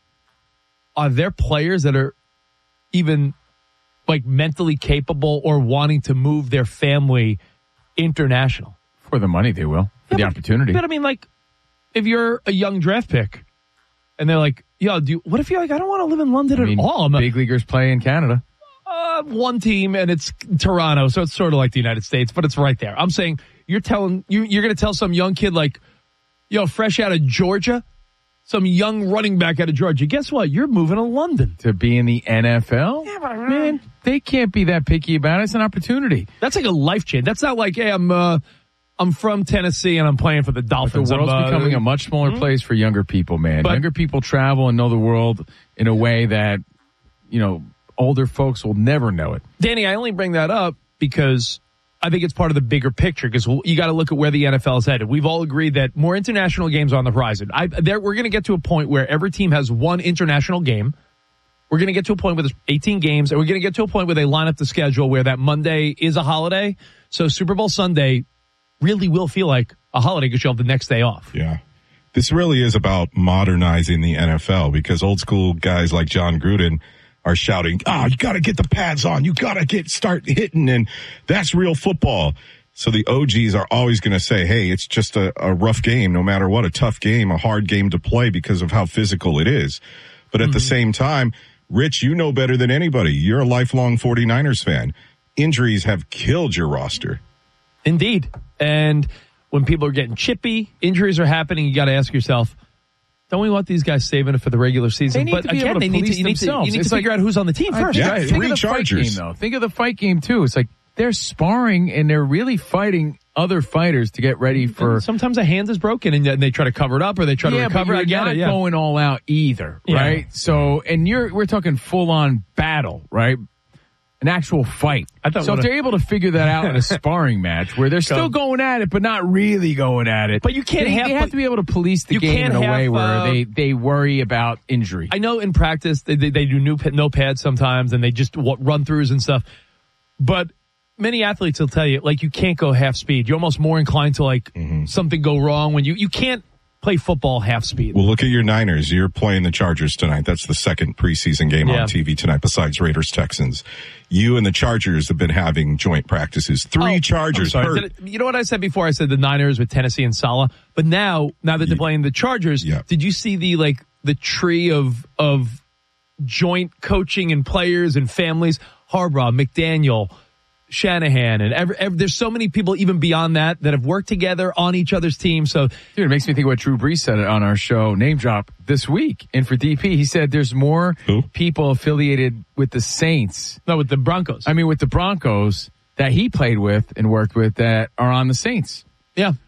are there players that are even like mentally capable or wanting to move their family international? For the money, they will. For the opportunity. But I mean, like, if you're a young draft pick and they're like, yo, do you, what if you're like, I don't want to live in London I mean, at all? I'm a, big leaguers play in Canada. uh, one team and it's Toronto, so it's sort of like the United States, but it's right there. I'm saying you're telling, you, you're going to tell some young kid like, yo, fresh out of Georgia, some young running back out of Georgia, guess what? You're moving to London. To be in the N F L? Yeah, but man, they can't be that picky about it. It's an opportunity. That's like a life change. That's not like, hey, I'm, uh, I'm from Tennessee and I'm playing for the Dolphins. The world's I'm, uh, becoming a much smaller mm-hmm. place for younger people, man. But- younger people travel and know the world in a way that, you know, older folks will never know it. Danny, I only bring that up because I think it's part of the bigger picture because you got to look at where the N F L is headed. We've all agreed that more international games are on the horizon. I, there, we're going to get to a point where every team has one international game. We're going to get to a point where there's eighteen games, and we're going to get to a point where they line up the schedule where that Monday is a holiday. So Super Bowl Sunday really will feel like a holiday because you'll have the next day off. Yeah. This really is about modernizing the N F L because old school guys like John Gruden are shouting, oh, you got to get the pads on. You got to get start hitting. And that's real football. So the O Gs are always going to say, hey, it's just a, a rough game, no matter what, a tough game, a hard game to play because of how physical it is. But at mm-hmm. the same time, Rich, you know better than anybody. You're a lifelong forty-niners fan. Injuries have killed your roster. Indeed. And when people are getting chippy, injuries are happening, you got to ask yourself, don't we want these guys saving it for the regular season? They need but to be again, able to they need to, police you need to, themselves. you need It's to figure like- out who's on the team first. Yeah, Right. three Think of the Chargers. fight game, though. Think of the fight game, too. It's like they're sparring and they're really fighting other fighters to get ready for... And sometimes a hand is broken and then they try to cover it up or they try to yeah, recover. but I you're get not it, yeah. going all out either, Yeah. right? So, and you're we're talking full on battle, right? An actual fight. I thought so if what a- they're able to figure that out in a sparring match where they're still going at it, but not really going at it. But you can't they, have- they have to be able to police the you game can't in a have, way where uh, they, they worry about injury. I know in practice they, they, they do new, no pads sometimes and they just what, run throughs and stuff. But many athletes will tell you, like, you can't go half speed. You're almost more inclined to, like, mm-hmm. something go wrong when you, you can't play football half speed. Well, look at your Niners. You're playing the Chargers tonight. That's the second preseason game Yeah. on T V tonight besides Raiders Texans. You and the Chargers have been having joint practices. Three Oh, Chargers I'm sorry. hurt. Did it- you know what I said before? I said the Niners with Tennessee and Salah. But now, now that they're playing the Chargers, Yeah. did you see the, like, the tree of, of joint coaching and players and families? Harbaugh, McDaniel, Shanahan, and every, every, there's so many people even beyond that that have worked together on each other's team. So, Dude, it makes me think what Drew Brees said on our show, Name Drop, this week. And for D P, he said there's more Who? people affiliated with the Saints. no, with the Broncos. I mean, with the Broncos that he played with and worked with that are on the Saints. yeah.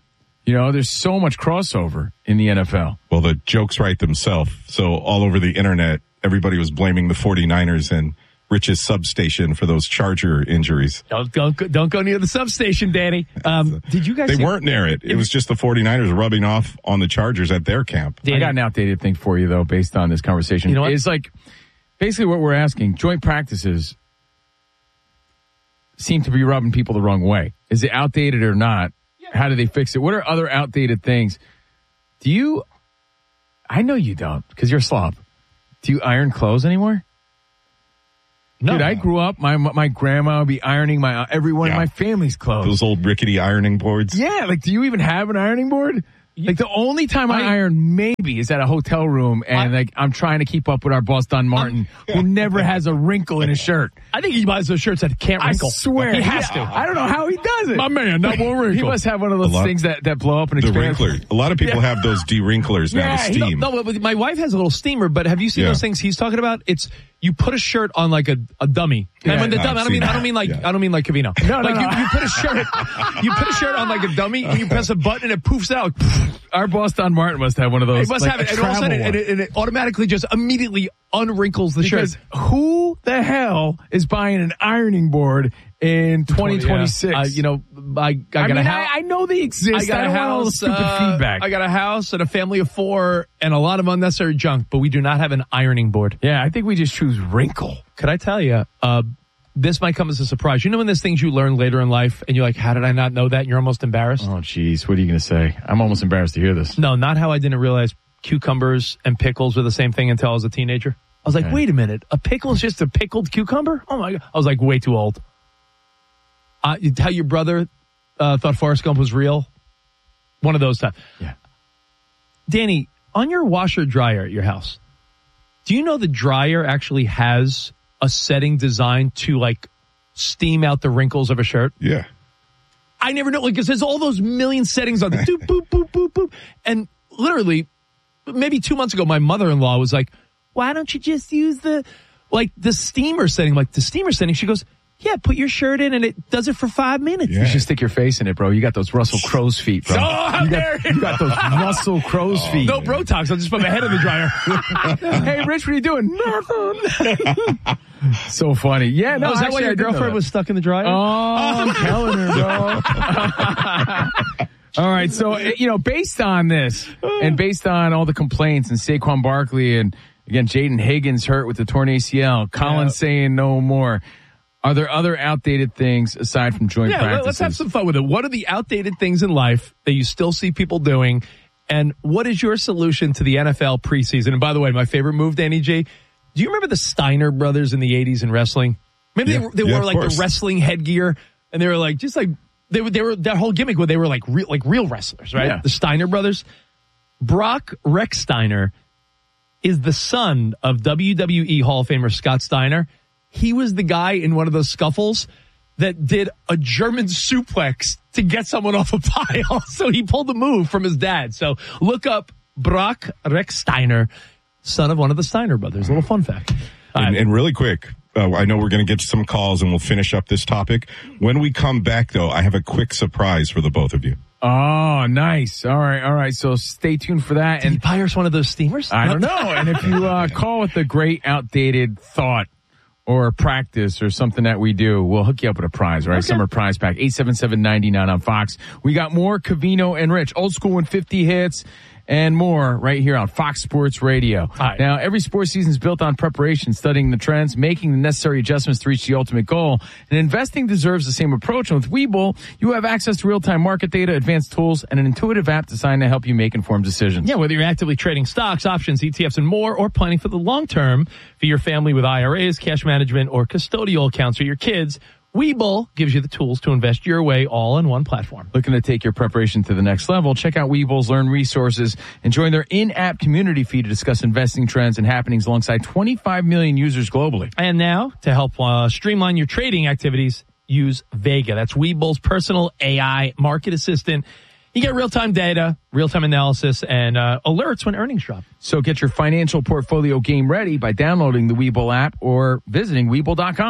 You know, there's so much crossover in the N F L. Well, the jokes write themselves. So all over the internet, everybody was blaming the 49ers and Rich's substation for those Charger injuries. Don't, don't, go- don't go near the substation, Danny. Um, did you guys? They see- weren't near it. It was just the 49ers rubbing off on the Chargers at their camp. I got an outdated thing for you, though, based on this conversation. You know what? It's like, basically what we're asking, joint practices seem to be rubbing people the wrong way. Is it outdated or not? How do they fix it? What are other outdated things? Do you, I know you don't, because you're a slob. Do you iron clothes anymore? No. Dude, I grew up, my my grandma would be ironing my every one Yeah. of my family's clothes. Those old rickety ironing boards. Yeah, like, do you even have an ironing board? Like, the only time I, I- iron maybe is at a hotel room, and I- like I'm trying to keep up with our boss Don Martin, who never has a wrinkle in his shirt. I think he buys those shirts that can't wrinkle. I swear he has Yeah, to. I don't know how he does it. My man, that won't wrinkle. He must have one of those A lot- things that, that blow up and The expand. wrinkler. A lot of people Yeah. have those de-wrinklers now Yeah, to No, steam. no, but my wife has a little steamer, but have you seen Yeah. those things he's talking about? It's you put a shirt on like a, a dummy. Yeah, and when the no, dummy, I've I don't mean seen I don't mean like that. I don't mean like Cavino. No, no, like no. You, you put a shirt you put a shirt on like a dummy and you press a button and it poofs out. Our boss Don Martin must have one of those. It must like have it, a and all of a travel sudden, one. and it, and it automatically just immediately unwrinkles the Because shirt. who the hell is buying an ironing board in twenty twenty-six? Yeah. Uh, you know, I, I got I mean, a I, house. I know they exist. I got don't a want all the house. stupid uh, feedback. I got a house and a family of four and a lot of unnecessary junk, but we do not have an ironing board. yeah, I think we just choose wrinkle. Could I tell you, uh, this might come as a surprise. You know when there's things you learn later in life and you're like, how did I not know that? And you're almost embarrassed. Oh, jeez, what are you going to say? I'm almost embarrassed to hear this. No, not how I didn't realize cucumbers and pickles were the same thing until I was a teenager. I was like, Okay. wait a minute, a pickle is just a pickled cucumber? Oh my God. I was like way too old. Uh, you tell your brother uh, thought Forrest Gump was real? One of those times. Yeah. Danny, on your washer dryer at your house, do you know the dryer actually has a setting designed to like steam out the wrinkles of a shirt? Yeah. I never know, like, because there's all those million settings on the doop, boop, boop, boop, boop. And literally, maybe two months ago, my mother-in-law was like, why don't you just use the, like, the steamer setting? Like, the steamer setting, she goes, yeah, put your shirt in and it does it for five minutes. You should stick your face in it, bro. You got those Russell Crowe's feet, bro. Oh, how you, dare got, you got those Russell Crowe's feet. No Brotox, I'll just put my head in the dryer. Hey, Rich, what are you doing? Nothing. So funny. Yeah, no, Oh, is that actually, why I your did know girlfriend that. was stuck in the dryer? Oh, I'm telling her, bro. All right, so, you know, based on this and based on all the complaints and Saquon Barkley and, again, Jaden Higgins hurt with the torn A C L, Collins Yeah. saying no more, are there other outdated things aside from joint Yeah, practices? let's have some fun with it. What are the outdated things in life that you still see people doing? And what is your solution to the N F L preseason? And by the way, my favorite move, Danny G, do you remember the Steiner brothers in the eighties in wrestling? Maybe Yeah, they, were- they yeah, wore of like course. the wrestling headgear and they were like, just like, they were, they were, their whole gimmick where they were like real, like real wrestlers, right? Yeah. The Steiner brothers. Brock Rex Steiner is the son of W W E Hall of Famer Scott Steiner. He was the guy in one of those scuffles that did a German suplex to get someone off a pile. So he pulled the move from his dad. So look up Brock Rex Steiner, son of one of the Steiner brothers. A little fun fact. And, and really quick, uh, I know we're going to get to some calls and we'll finish up this topic. When we come back, though, I have a quick surprise for the both of you. Oh, nice. All right, all right. So stay tuned for that. Did And he buy us one of those steamers? I don't know. And if you uh, call with a great outdated thought or practice or something that we do, we'll hook you up with a prize, right? Okay. Summer prize pack, eight seven seven, nine nine on Fox. We got more Cavino and Rich, old school and fifty hits and more right here on Fox Sports Radio. right. Now, every sports season is built on preparation, studying the trends, making the necessary adjustments to reach the ultimate goal. And investing deserves the same approach. And with Webull, you have access to real-time market data, advanced tools, and an intuitive app designed to help you make informed decisions. Yeah, whether you're actively trading stocks, options, E T Fs, and more, or planning for the long term for your family with I R As, cash management, or custodial accounts for your kids, Webull gives you the tools to invest your way all in one platform. Looking to take your preparation to the next level? Check out Webull's Learn Resources and join their in-app community feed to discuss investing trends and happenings alongside twenty-five million users globally. And now, to help uh, streamline your trading activities, use Vega. That's Webull's personal A I market assistant. You get real-time data, real-time analysis, and uh, alerts when earnings drop. So get your financial portfolio game ready by downloading the Webull app or visiting Webull dot com.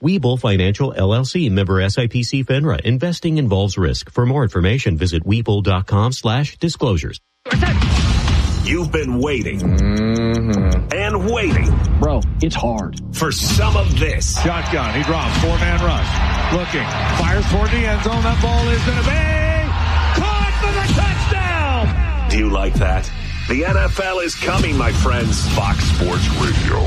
Webull Financial L L C, member S I P C FINRA. Investing involves risk. For more information, visit Webull.com slash disclosures. You've been waiting mm-hmm. and waiting. Bro, it's hard. For some of this. Shotgun. He drops. Four-man rush. Looking. Fires toward the end zone. That ball is going to be caught for the touchdown. Do you like that? The N F L is coming, my friends. Fox Sports Radio.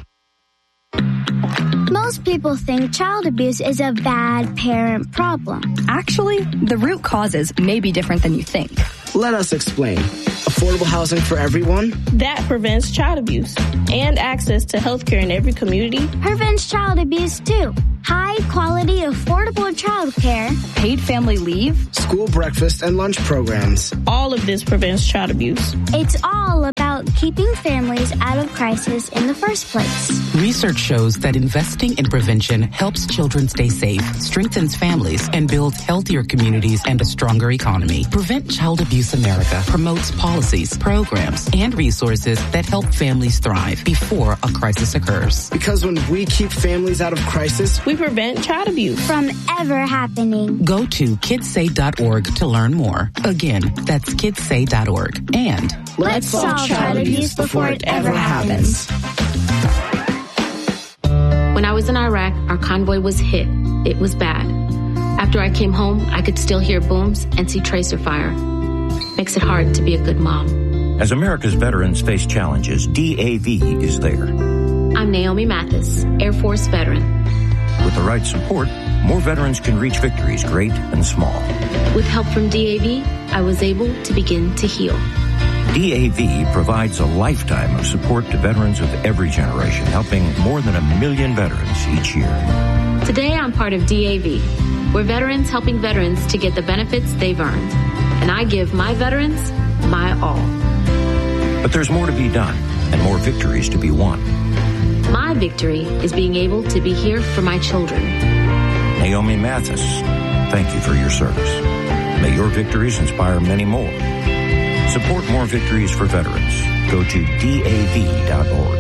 Most people think child abuse is a bad parent problem. Actually, the root causes may be different than you think. Let us explain. Affordable housing for everyone. That prevents child abuse. And access to health care in every community. Prevents child abuse, too. High quality, affordable child care. Paid family leave. School breakfast and lunch programs. All of this prevents child abuse. It's all about keeping families out of crisis in the first place. Research shows that investing in prevention helps children stay safe, strengthens families, and builds healthier communities and a stronger economy. Prevent Child Abuse America promotes policies, programs, and resources that help families thrive before a crisis occurs. Because when we keep families out of crisis, we prevent child abuse from ever happening. Go to kids say dot org to learn more. Again, that's kids say dot org. And let's solve child abuse before it ever happens. When I was in Iraq, our convoy was hit. It was bad. After I came home, I could still hear booms and see tracer fire. Makes it hard to be a good mom. As America's veterans face challenges, D A V is there. I'm Naomi Mathis, Air Force veteran. With the right support, more veterans can reach victories great and small. With help from D A V, I was able to begin to heal. D A V provides a lifetime of support to veterans of every generation, helping more than a million veterans each year. Today, I'm part of D A V. We're veterans helping veterans to get the benefits they've earned. And I give my veterans my all. But there's more to be done and more victories to be won. My victory is being able to be here for my children. Naomi Mathis, thank you for your service. May your victories inspire many more. Support more victories for veterans. Go to D A V dot org.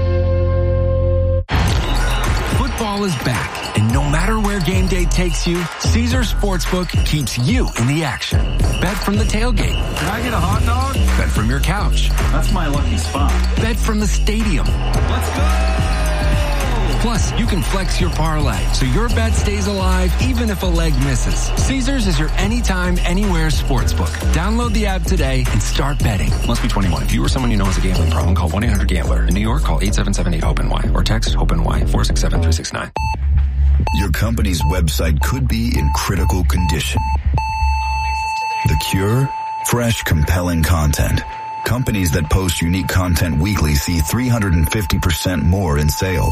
Football is back, and no matter where game day takes you, Caesars Sportsbook keeps you in the action. Bet from the tailgate. Can I get a hot dog? Bet from your couch. That's my lucky spot. Bet from the stadium. Let's go! Plus, you can flex your parlay, so your bet stays alive even if a leg misses. Caesars is your anytime, anywhere sportsbook. Download the app today and start betting. Must be twenty-one. If you or someone you know has a gambling problem, call one eight hundred gambler. In New York, call eight seven seven eight hope Y or text HOPE-NY four six seven three six nine. Your company's website could be in critical condition. The cure? Fresh, compelling content. Companies that post unique content weekly see three hundred fifty percent more in sales.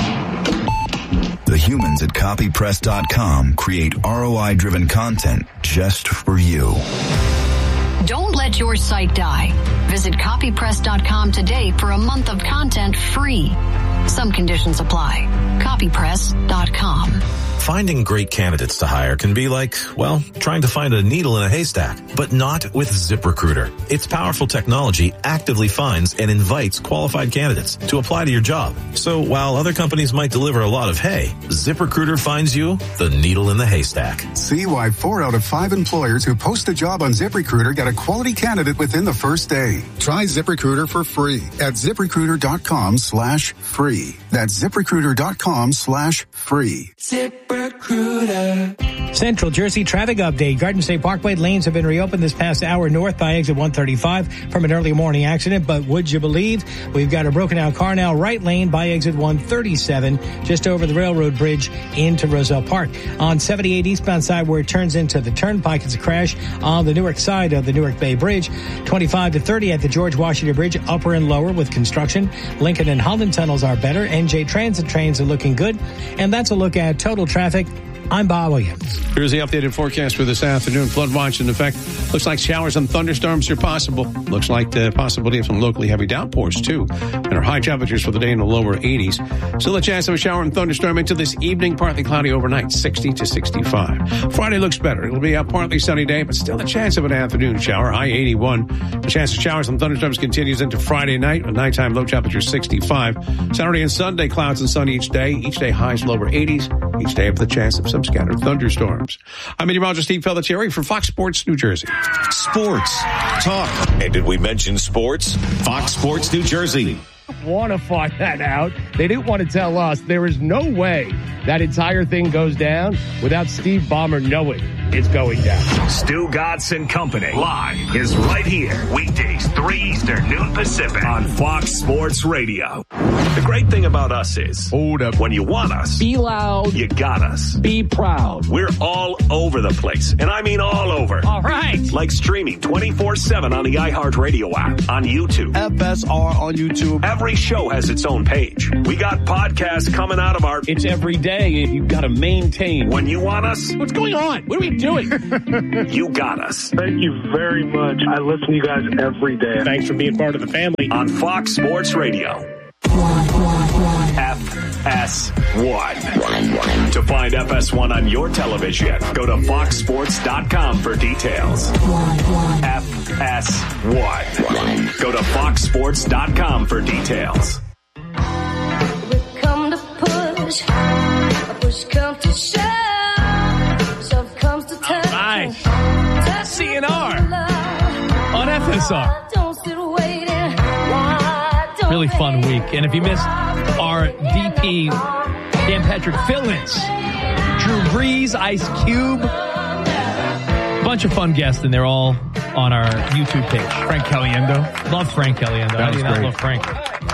The humans at copy press dot com create R O I-driven content just for you. Don't let your site die. Visit copy press dot com today for a month of content free. Some conditions apply. copy press dot com. Finding great candidates to hire can be like, well, trying to find a needle in a haystack, but not with ZipRecruiter. Its powerful technology actively finds and invites qualified candidates to apply to your job. So while other companies might deliver a lot of hay, ZipRecruiter finds you the needle in the haystack. See why four out of five employers who post a job on ZipRecruiter get a quality candidate within the first day. Try ZipRecruiter for free at ZipRecruiter.com slash free. That's ZipRecruiter.com slash free. ZipRecruiter. Central Jersey traffic update. Garden State Parkway lanes have been reopened this past hour north by exit one thirty-five from an early morning accident. But would you believe we've got a broken out car now right lane by exit one thirty-seven just over the railroad bridge into Roselle Park. On seventy-eight eastbound side where it turns into the turnpike, it's a crash on the Newark side of the Newark Bay Bridge. twenty-five to thirty at the George Washington Bridge, upper and lower with construction. Lincoln and Holland tunnels are better. N J Transit trains are looking good. And that's a look at total traffic I'm Bob Williams. Here's the updated forecast for this afternoon. Flood watch in effect. Looks like showers and thunderstorms are possible. Looks like the possibility of some locally heavy downpours, too. And our high temperatures for the day in the lower eighties. Still a chance of a shower and thunderstorm into this evening. Partly cloudy overnight, sixty to sixty-five. Friday looks better. It'll be a partly sunny day, but still a chance of an afternoon shower. High eighty-one. The chance of showers and thunderstorms continues into Friday night. A nighttime low temperature sixty-five. Saturday and Sunday, clouds and sun each day. Each day highs lower eighties. Each day with the chance of some scattered thunderstorms. I'm meteorologist Steve Pelletieri for Fox Sports New Jersey. Sports talk. And did we mention sports? Fox Sports New Jersey. Want to find that out. They didn't want to tell us. There is no way that entire thing goes down without Steve Ballmer knowing it's going down. Stu Godson Company live is right here. Weekdays, three Eastern, noon Pacific on Fox Sports Radio. The great thing about us is, hold up, when you want us, be loud, you got us. Be proud. We're all over the place, and I mean all over. All right. Like streaming twenty-four seven on the iHeartRadio app, on YouTube. F S R on YouTube. Every show has its own page. We got podcasts coming out of our... It's every day, and you've got to maintain. When you want us... What's going on? What are we doing? You got us. Thank you very much. I listen to you guys every day. Thanks for being part of the family. On Fox Sports Radio. F S one. To find F S one on your television, go to fox sports dot com for details. F S one. Go to fox sports dot com for details. We come to push, push come to shove, shove comes to touch. All right. C N R on F S R. Don't sit waiting. Really fun week. And if you missed our D P, Dan Patrick fill-ins, Drew Brees, Ice Cube, a bunch of fun guests, and they're all on our YouTube page. Frank Caliendo. Love Frank Caliendo. That How do was you not great. love Frank?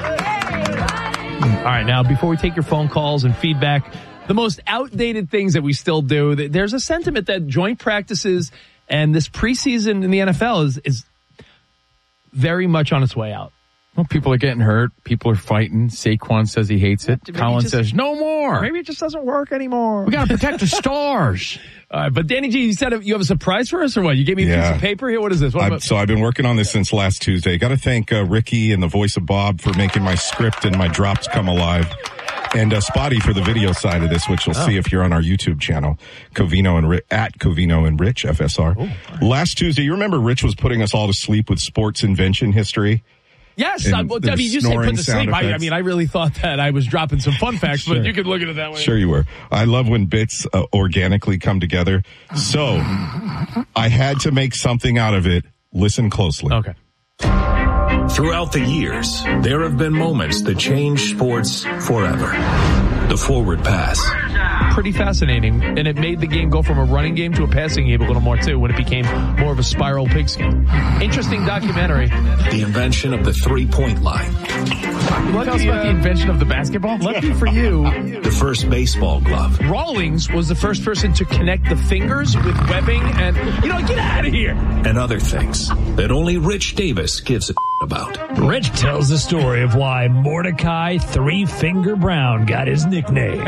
All right, now, before we take your phone calls and feedback, the most outdated things that we still do, there's a sentiment that joint practices and this preseason in the N F L is, is very much on its way out. Well, people are getting hurt. People are fighting. Saquon says he hates it. Maybe Colin just- says, no more. Maybe it just doesn't work anymore. We got to protect the stars. All right, but Danny G, you said you have a surprise for us or what? You gave me a Yeah. piece of paper here? What is this? What I've- about- so I've been working on this since last Tuesday. Got to thank uh, Ricky and the voice of Bob for making my script and my drops come alive. And uh, Spotty for the video side of this, which you'll Oh. see if you're on our YouTube channel, Covino and Ri- at Covino and Rich, F S R. Oh, Last Tuesday, you remember Rich was putting us all to sleep with sports invention history? Yes, And I, well, the I mean, you say put snoring to sound sleep. I, I effects. mean, I really thought that I was dropping some fun facts, Sure. but you could look at it that way. Sure you were. I love when bits uh, organically come together. So I had to make something out of it. Listen closely. Okay. Throughout the years, there have been moments that change sports forever. The forward pass. Pretty fascinating, and it made the game go from a running game to a passing game a little more, too, when it became more of a spiral pigskin. Interesting documentary. The invention of the three-point line. Lucky, Tell us about the invention of the basketball. Lucky for you, The first baseball glove. Rawlings was the first person to connect the fingers with webbing, and, you know, get out of here. And other things that only Rich Davis gives a about. Rich tells the story of why Mordecai Three Finger Brown got his nickname.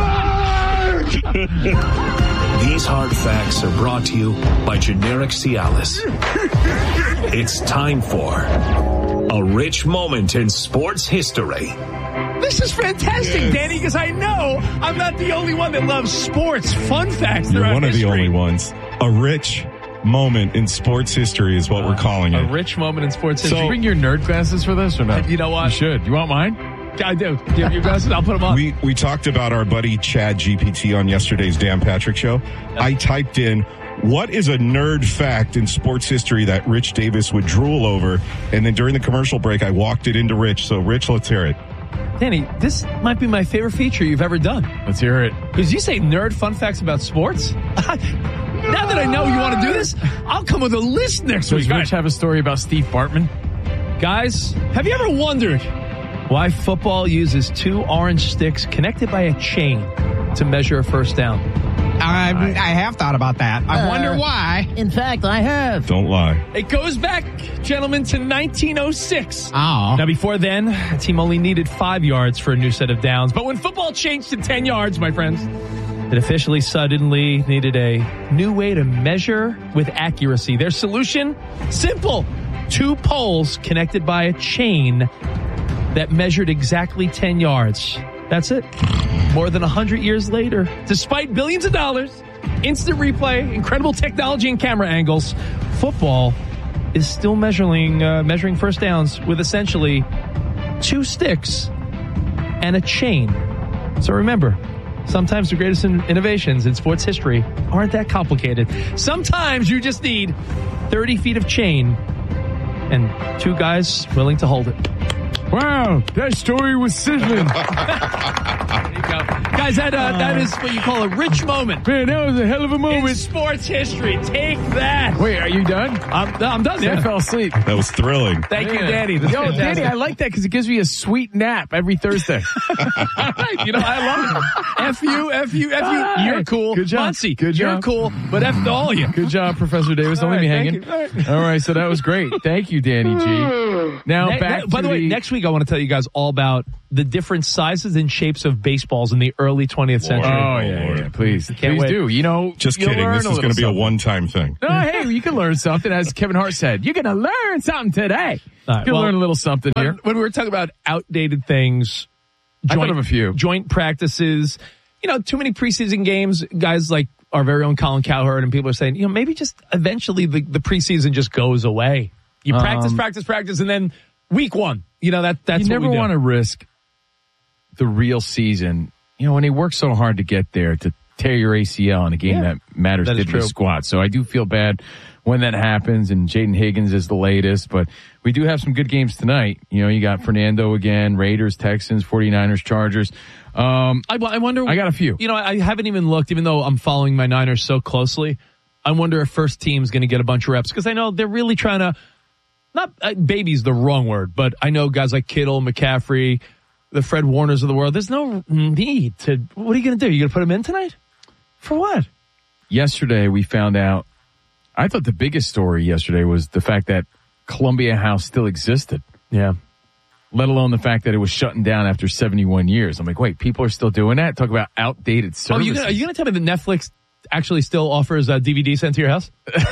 These hard facts are brought to you by Generic Cialis. It's time for a rich moment in sports history. This is fantastic, Yes. Danny, because I know I'm not the only one that loves sports. Fun facts. You're throughout one of the history. only ones. A rich moment in sports history is what we're calling A it. rich moment in sports Did history. you bring your nerd glasses for this or not? You know what? You should. You want mine? I do. Do you have your glasses? I'll put them on. We we talked about our buddy Chad G P T on yesterday's Dan Patrick show. I typed in, what is a nerd fact in sports history that Rich Davis would drool over? And then during the commercial break, I walked it into Rich. So, Rich, let's hear it. Danny, this might be my favorite feature you've ever done. Let's hear it. Because you say nerd fun facts about sports. Now that I know you want to do this, I'll come with a list next Does week. Rich have a story about Steve Bartman? Guys, have you ever wondered why football uses two orange sticks connected by a chain to measure a first down? I, I have thought about that. I Uh, wonder why. In fact, I have. Don't lie. It goes back, gentlemen, to nineteen oh six. Oh. Now, before then, a team only needed five yards for a new set of downs. But when football changed to ten yards, my friends, It officially suddenly needed a new way to measure with accuracy. Their solution? Simple. Two poles connected by a chain that measured exactly ten yards. That's it. More than one hundred years later, despite billions of dollars, instant replay, incredible technology and camera angles, football is still measuring uh, measuring first downs with essentially two sticks and a chain. So remember, sometimes the greatest in- innovations in sports history aren't that complicated. Sometimes you just need thirty feet of chain and two guys willing to hold it. Wow, that story was sizzling. There you go. Guys, that, uh, that is what you call a rich moment. Man, that was a hell of a moment. In sports history. Take that. Wait, are you done? I'm, I'm done. Yeah. Yeah. I fell asleep. That was thrilling. Thank yeah. you, Danny. That's Yo, fantastic. Danny, I like that because it gives me a sweet nap every Thursday. You know, I love it. F you, F you, F you. You're cool. Good job. Muncie, Good you're job. cool, but F to all you. Good job, Professor Davis. Don't All leave right, me hanging. thank you. All right, so that was great. Thank you, Danny G. Now, Ne- back ne- By to the way, next week I want to tell you guys all about the different sizes and shapes of baseballs in the early twentieth century. Oh, yeah, yeah. Please. Can't Please wait. do. You know, Just you'll kidding. learn This a is going to be a little one-time thing. something. No, hey, you can learn something. As Kevin Hart said, you're going to learn something today. All right, You'll well, learn a little something when, here. when we were talking about outdated things, I thought of a few. joint practices, you know, too many preseason games, guys like our very own Colin Cowherd and people are saying, you know, maybe just eventually the, the preseason just goes away. You practice, Um, practice, practice, and then week one, you know, that that's you what never we do. want to risk the real season. You know, when they work so hard to get there to tear your A C L in a game Yeah. that matters That is diddly true. squat. So I do feel bad when that happens, and Jaden Higgins is the latest, but we do have some good games tonight. You know, you got Fernando again, Raiders, Texans, 49ers, Chargers. Um, I, I wonder. I got a few. You know, I haven't even looked, even though I'm following my Niners so closely. I wonder if first team's going to get a bunch of reps because I know they're really trying to. Not uh, baby's the wrong word, but I know guys like Kittle, McCaffrey, the Fred Warners of the world. There's no need to. What are you going to do? You going to put them in tonight? For what? Yesterday we found out. I thought the biggest story yesterday was the fact that Columbia House still existed. Yeah. Let alone the fact that it was shutting down after seventy-one years. I'm like, wait, people are still doing that? Talk about outdated services. Oh, you gonna, are you going to tell me that Netflix actually still offers a D V D sent to your house?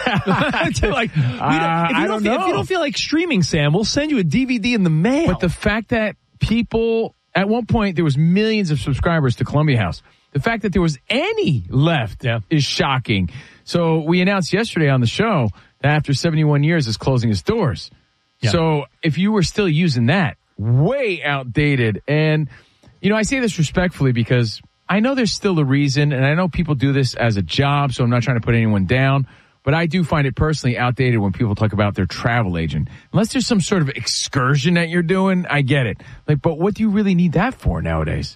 like, we don't, Uh, if, you I don't don't feel, if you know. don't feel like streaming, Sam, we'll send you a D V D in the mail. But the fact that people, at one point, there was millions of subscribers to Columbia House. The fact that there was any left Yeah. is shocking. So we announced yesterday on the show that after seventy-one years, it's closing its doors. Yeah. So if you were still using that, way outdated. And, you know, I say this respectfully because I know there's still a reason, and I know people do this as a job, so I'm not trying to put anyone down. But I do find it personally outdated when people talk about their travel agent. Unless there's some sort of excursion that you're doing, I get it. Like, but what do you really need that for nowadays?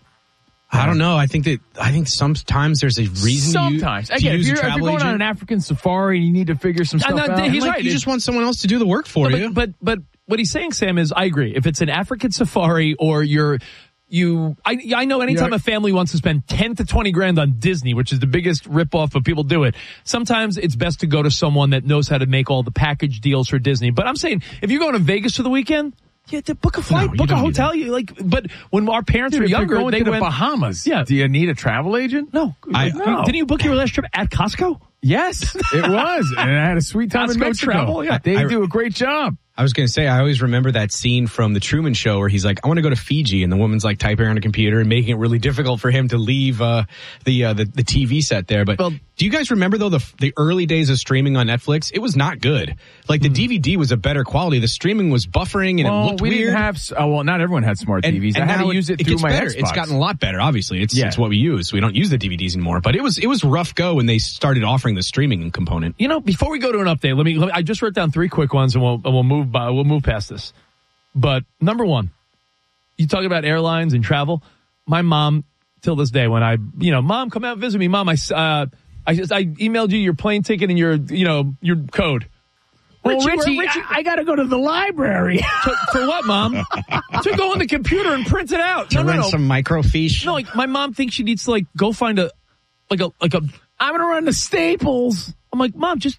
I don't know. I think that I think sometimes there's a reason. Sometimes. you, Again, to if use you're, a if travel you're going agent. on an African safari and you need to figure some stuff no, out. he's like, right. You just want someone else to do the work for No, you. but, but but what he's saying, Sam, is I agree. If it's an African safari or you're you, I I know anytime Yeah. a family wants to spend ten to twenty grand on Disney, which is the biggest ripoff, but people do it. Sometimes it's best to go to someone that knows how to make all the package deals for Disney. But I'm saying if you're going to Vegas for the weekend. Yeah, to book a flight, No, you book a don't need hotel. You like, but when our parents Dude, were if you're younger, going they to the went Bahamas. Yeah. Do you need a travel agent? No, I- no. Didn't you book your last trip at Costco? Yes, it was. And I had a sweet time in Costco Mexico. travel, yeah. They I- do a great job. I was going to say, I always remember that scene from the Truman Show where he's like, I want to go to Fiji. And the woman's like typing on a computer and making it really difficult for him to leave uh, the, uh, the the T V set there. But Well- do you guys remember, though, the the early days of streaming on Netflix? It was not good. Like, the D V D was a better quality. The streaming was buffering and well, it looked we weird. didn't have. Oh, well, not everyone had smart T Vs. I had now to use it, it through gets my better. Xbox. It's gotten a lot better. Obviously, it's Yeah. it's what we use. We don't use the D V Ds anymore. But it was it was rough go when they started offering the streaming component. You know, before we go to an update, let me, let me I just wrote down three quick ones and we'll, and we'll move by, we'll move past this. But number one, you talk about airlines and travel. My mom, till this day, when I, you know, Mom, come out and visit me. Mom, I, uh, I just, I emailed you your plane ticket and your, you know, your code. Well, Richie, Richie, Richie- I, I got to go to the library. To, for what, Mom? To go on the computer and print it out. To no, no, rent no. some microfiche. No, like my mom thinks she needs to like go find a, like a, like a. I'm going to run to Staples. I'm like, Mom, just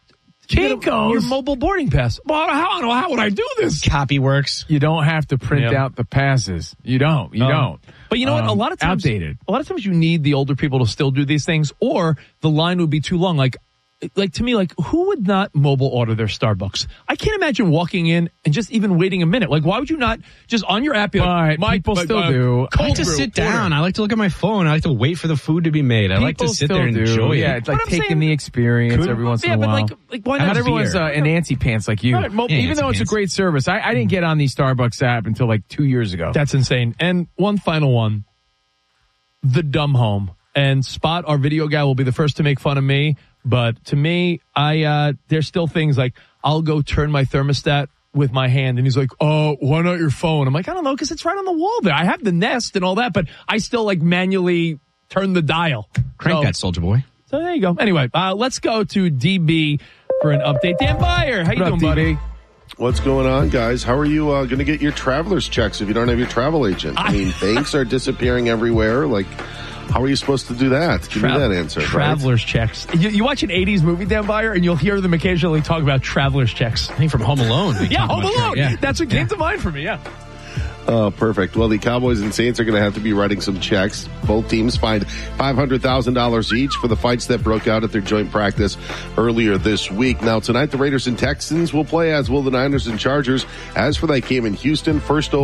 Kinko's. Your mobile boarding pass. Well, how, how would I do this? Copy works. You don't have to print Yep. out the passes. You don't. You Um, don't. But you know what? A Um, lot of times, outdated. a lot of times you need the older people to still do these things, or the line would be too long. Like, like to me, like who would not mobile order their Starbucks? I can't imagine walking in and just even waiting a minute. Like, why would you not just on your app? Be like, But my, people my- still my do. I like cold to brew, sit down. order. I like to look at my phone. I like to wait for the food to be made. I like to People sit there and still do. enjoy Yeah, it. it's like But I'm taking saying- the experience Could- every once yeah, in a but while. like, like why not? Not everyone's beer? uh, an antsy pants like you. Right, mo- Yeah, Even though it's a Nancy great service, I, I didn't get on the Starbucks app until like two years ago. That's insane. And one final one. The dumb home. And Spot, our video guy, will be the first to make fun of me. But to me, I uh there's still things like I'll go turn my thermostat with my hand. And he's like, oh, why not your phone? I'm like, I don't know, because it's right on the wall there. I have the Nest and all that, but I still like manually turn the dial. Crank So- that, Soldier Boy. So there you go. Anyway, uh, let's go to D B for an update. Dan Byer, how you What up, doing, buddy? D B? What's going on, guys? How are you uh, going to get your traveler's checks if you don't have your travel agent? I mean, banks are disappearing everywhere. Like, how are you supposed to do that? Give Tra- me that answer. right? Traveler's checks. You, you watch an eighties movie, Dan Byer, and you'll hear them occasionally talk about traveler's checks. I think from Home Alone. we Yeah, talk Home about Alone. tra- yeah. That's what came to mind for me, yeah. Oh, perfect. Well, the Cowboys and Saints are going to have to be writing some checks. Both teams fined five hundred thousand dollars each for the fights that broke out at their joint practice earlier this week. Now, tonight, the Raiders and Texans will play, as will the Niners and Chargers. As for that game in Houston, first over.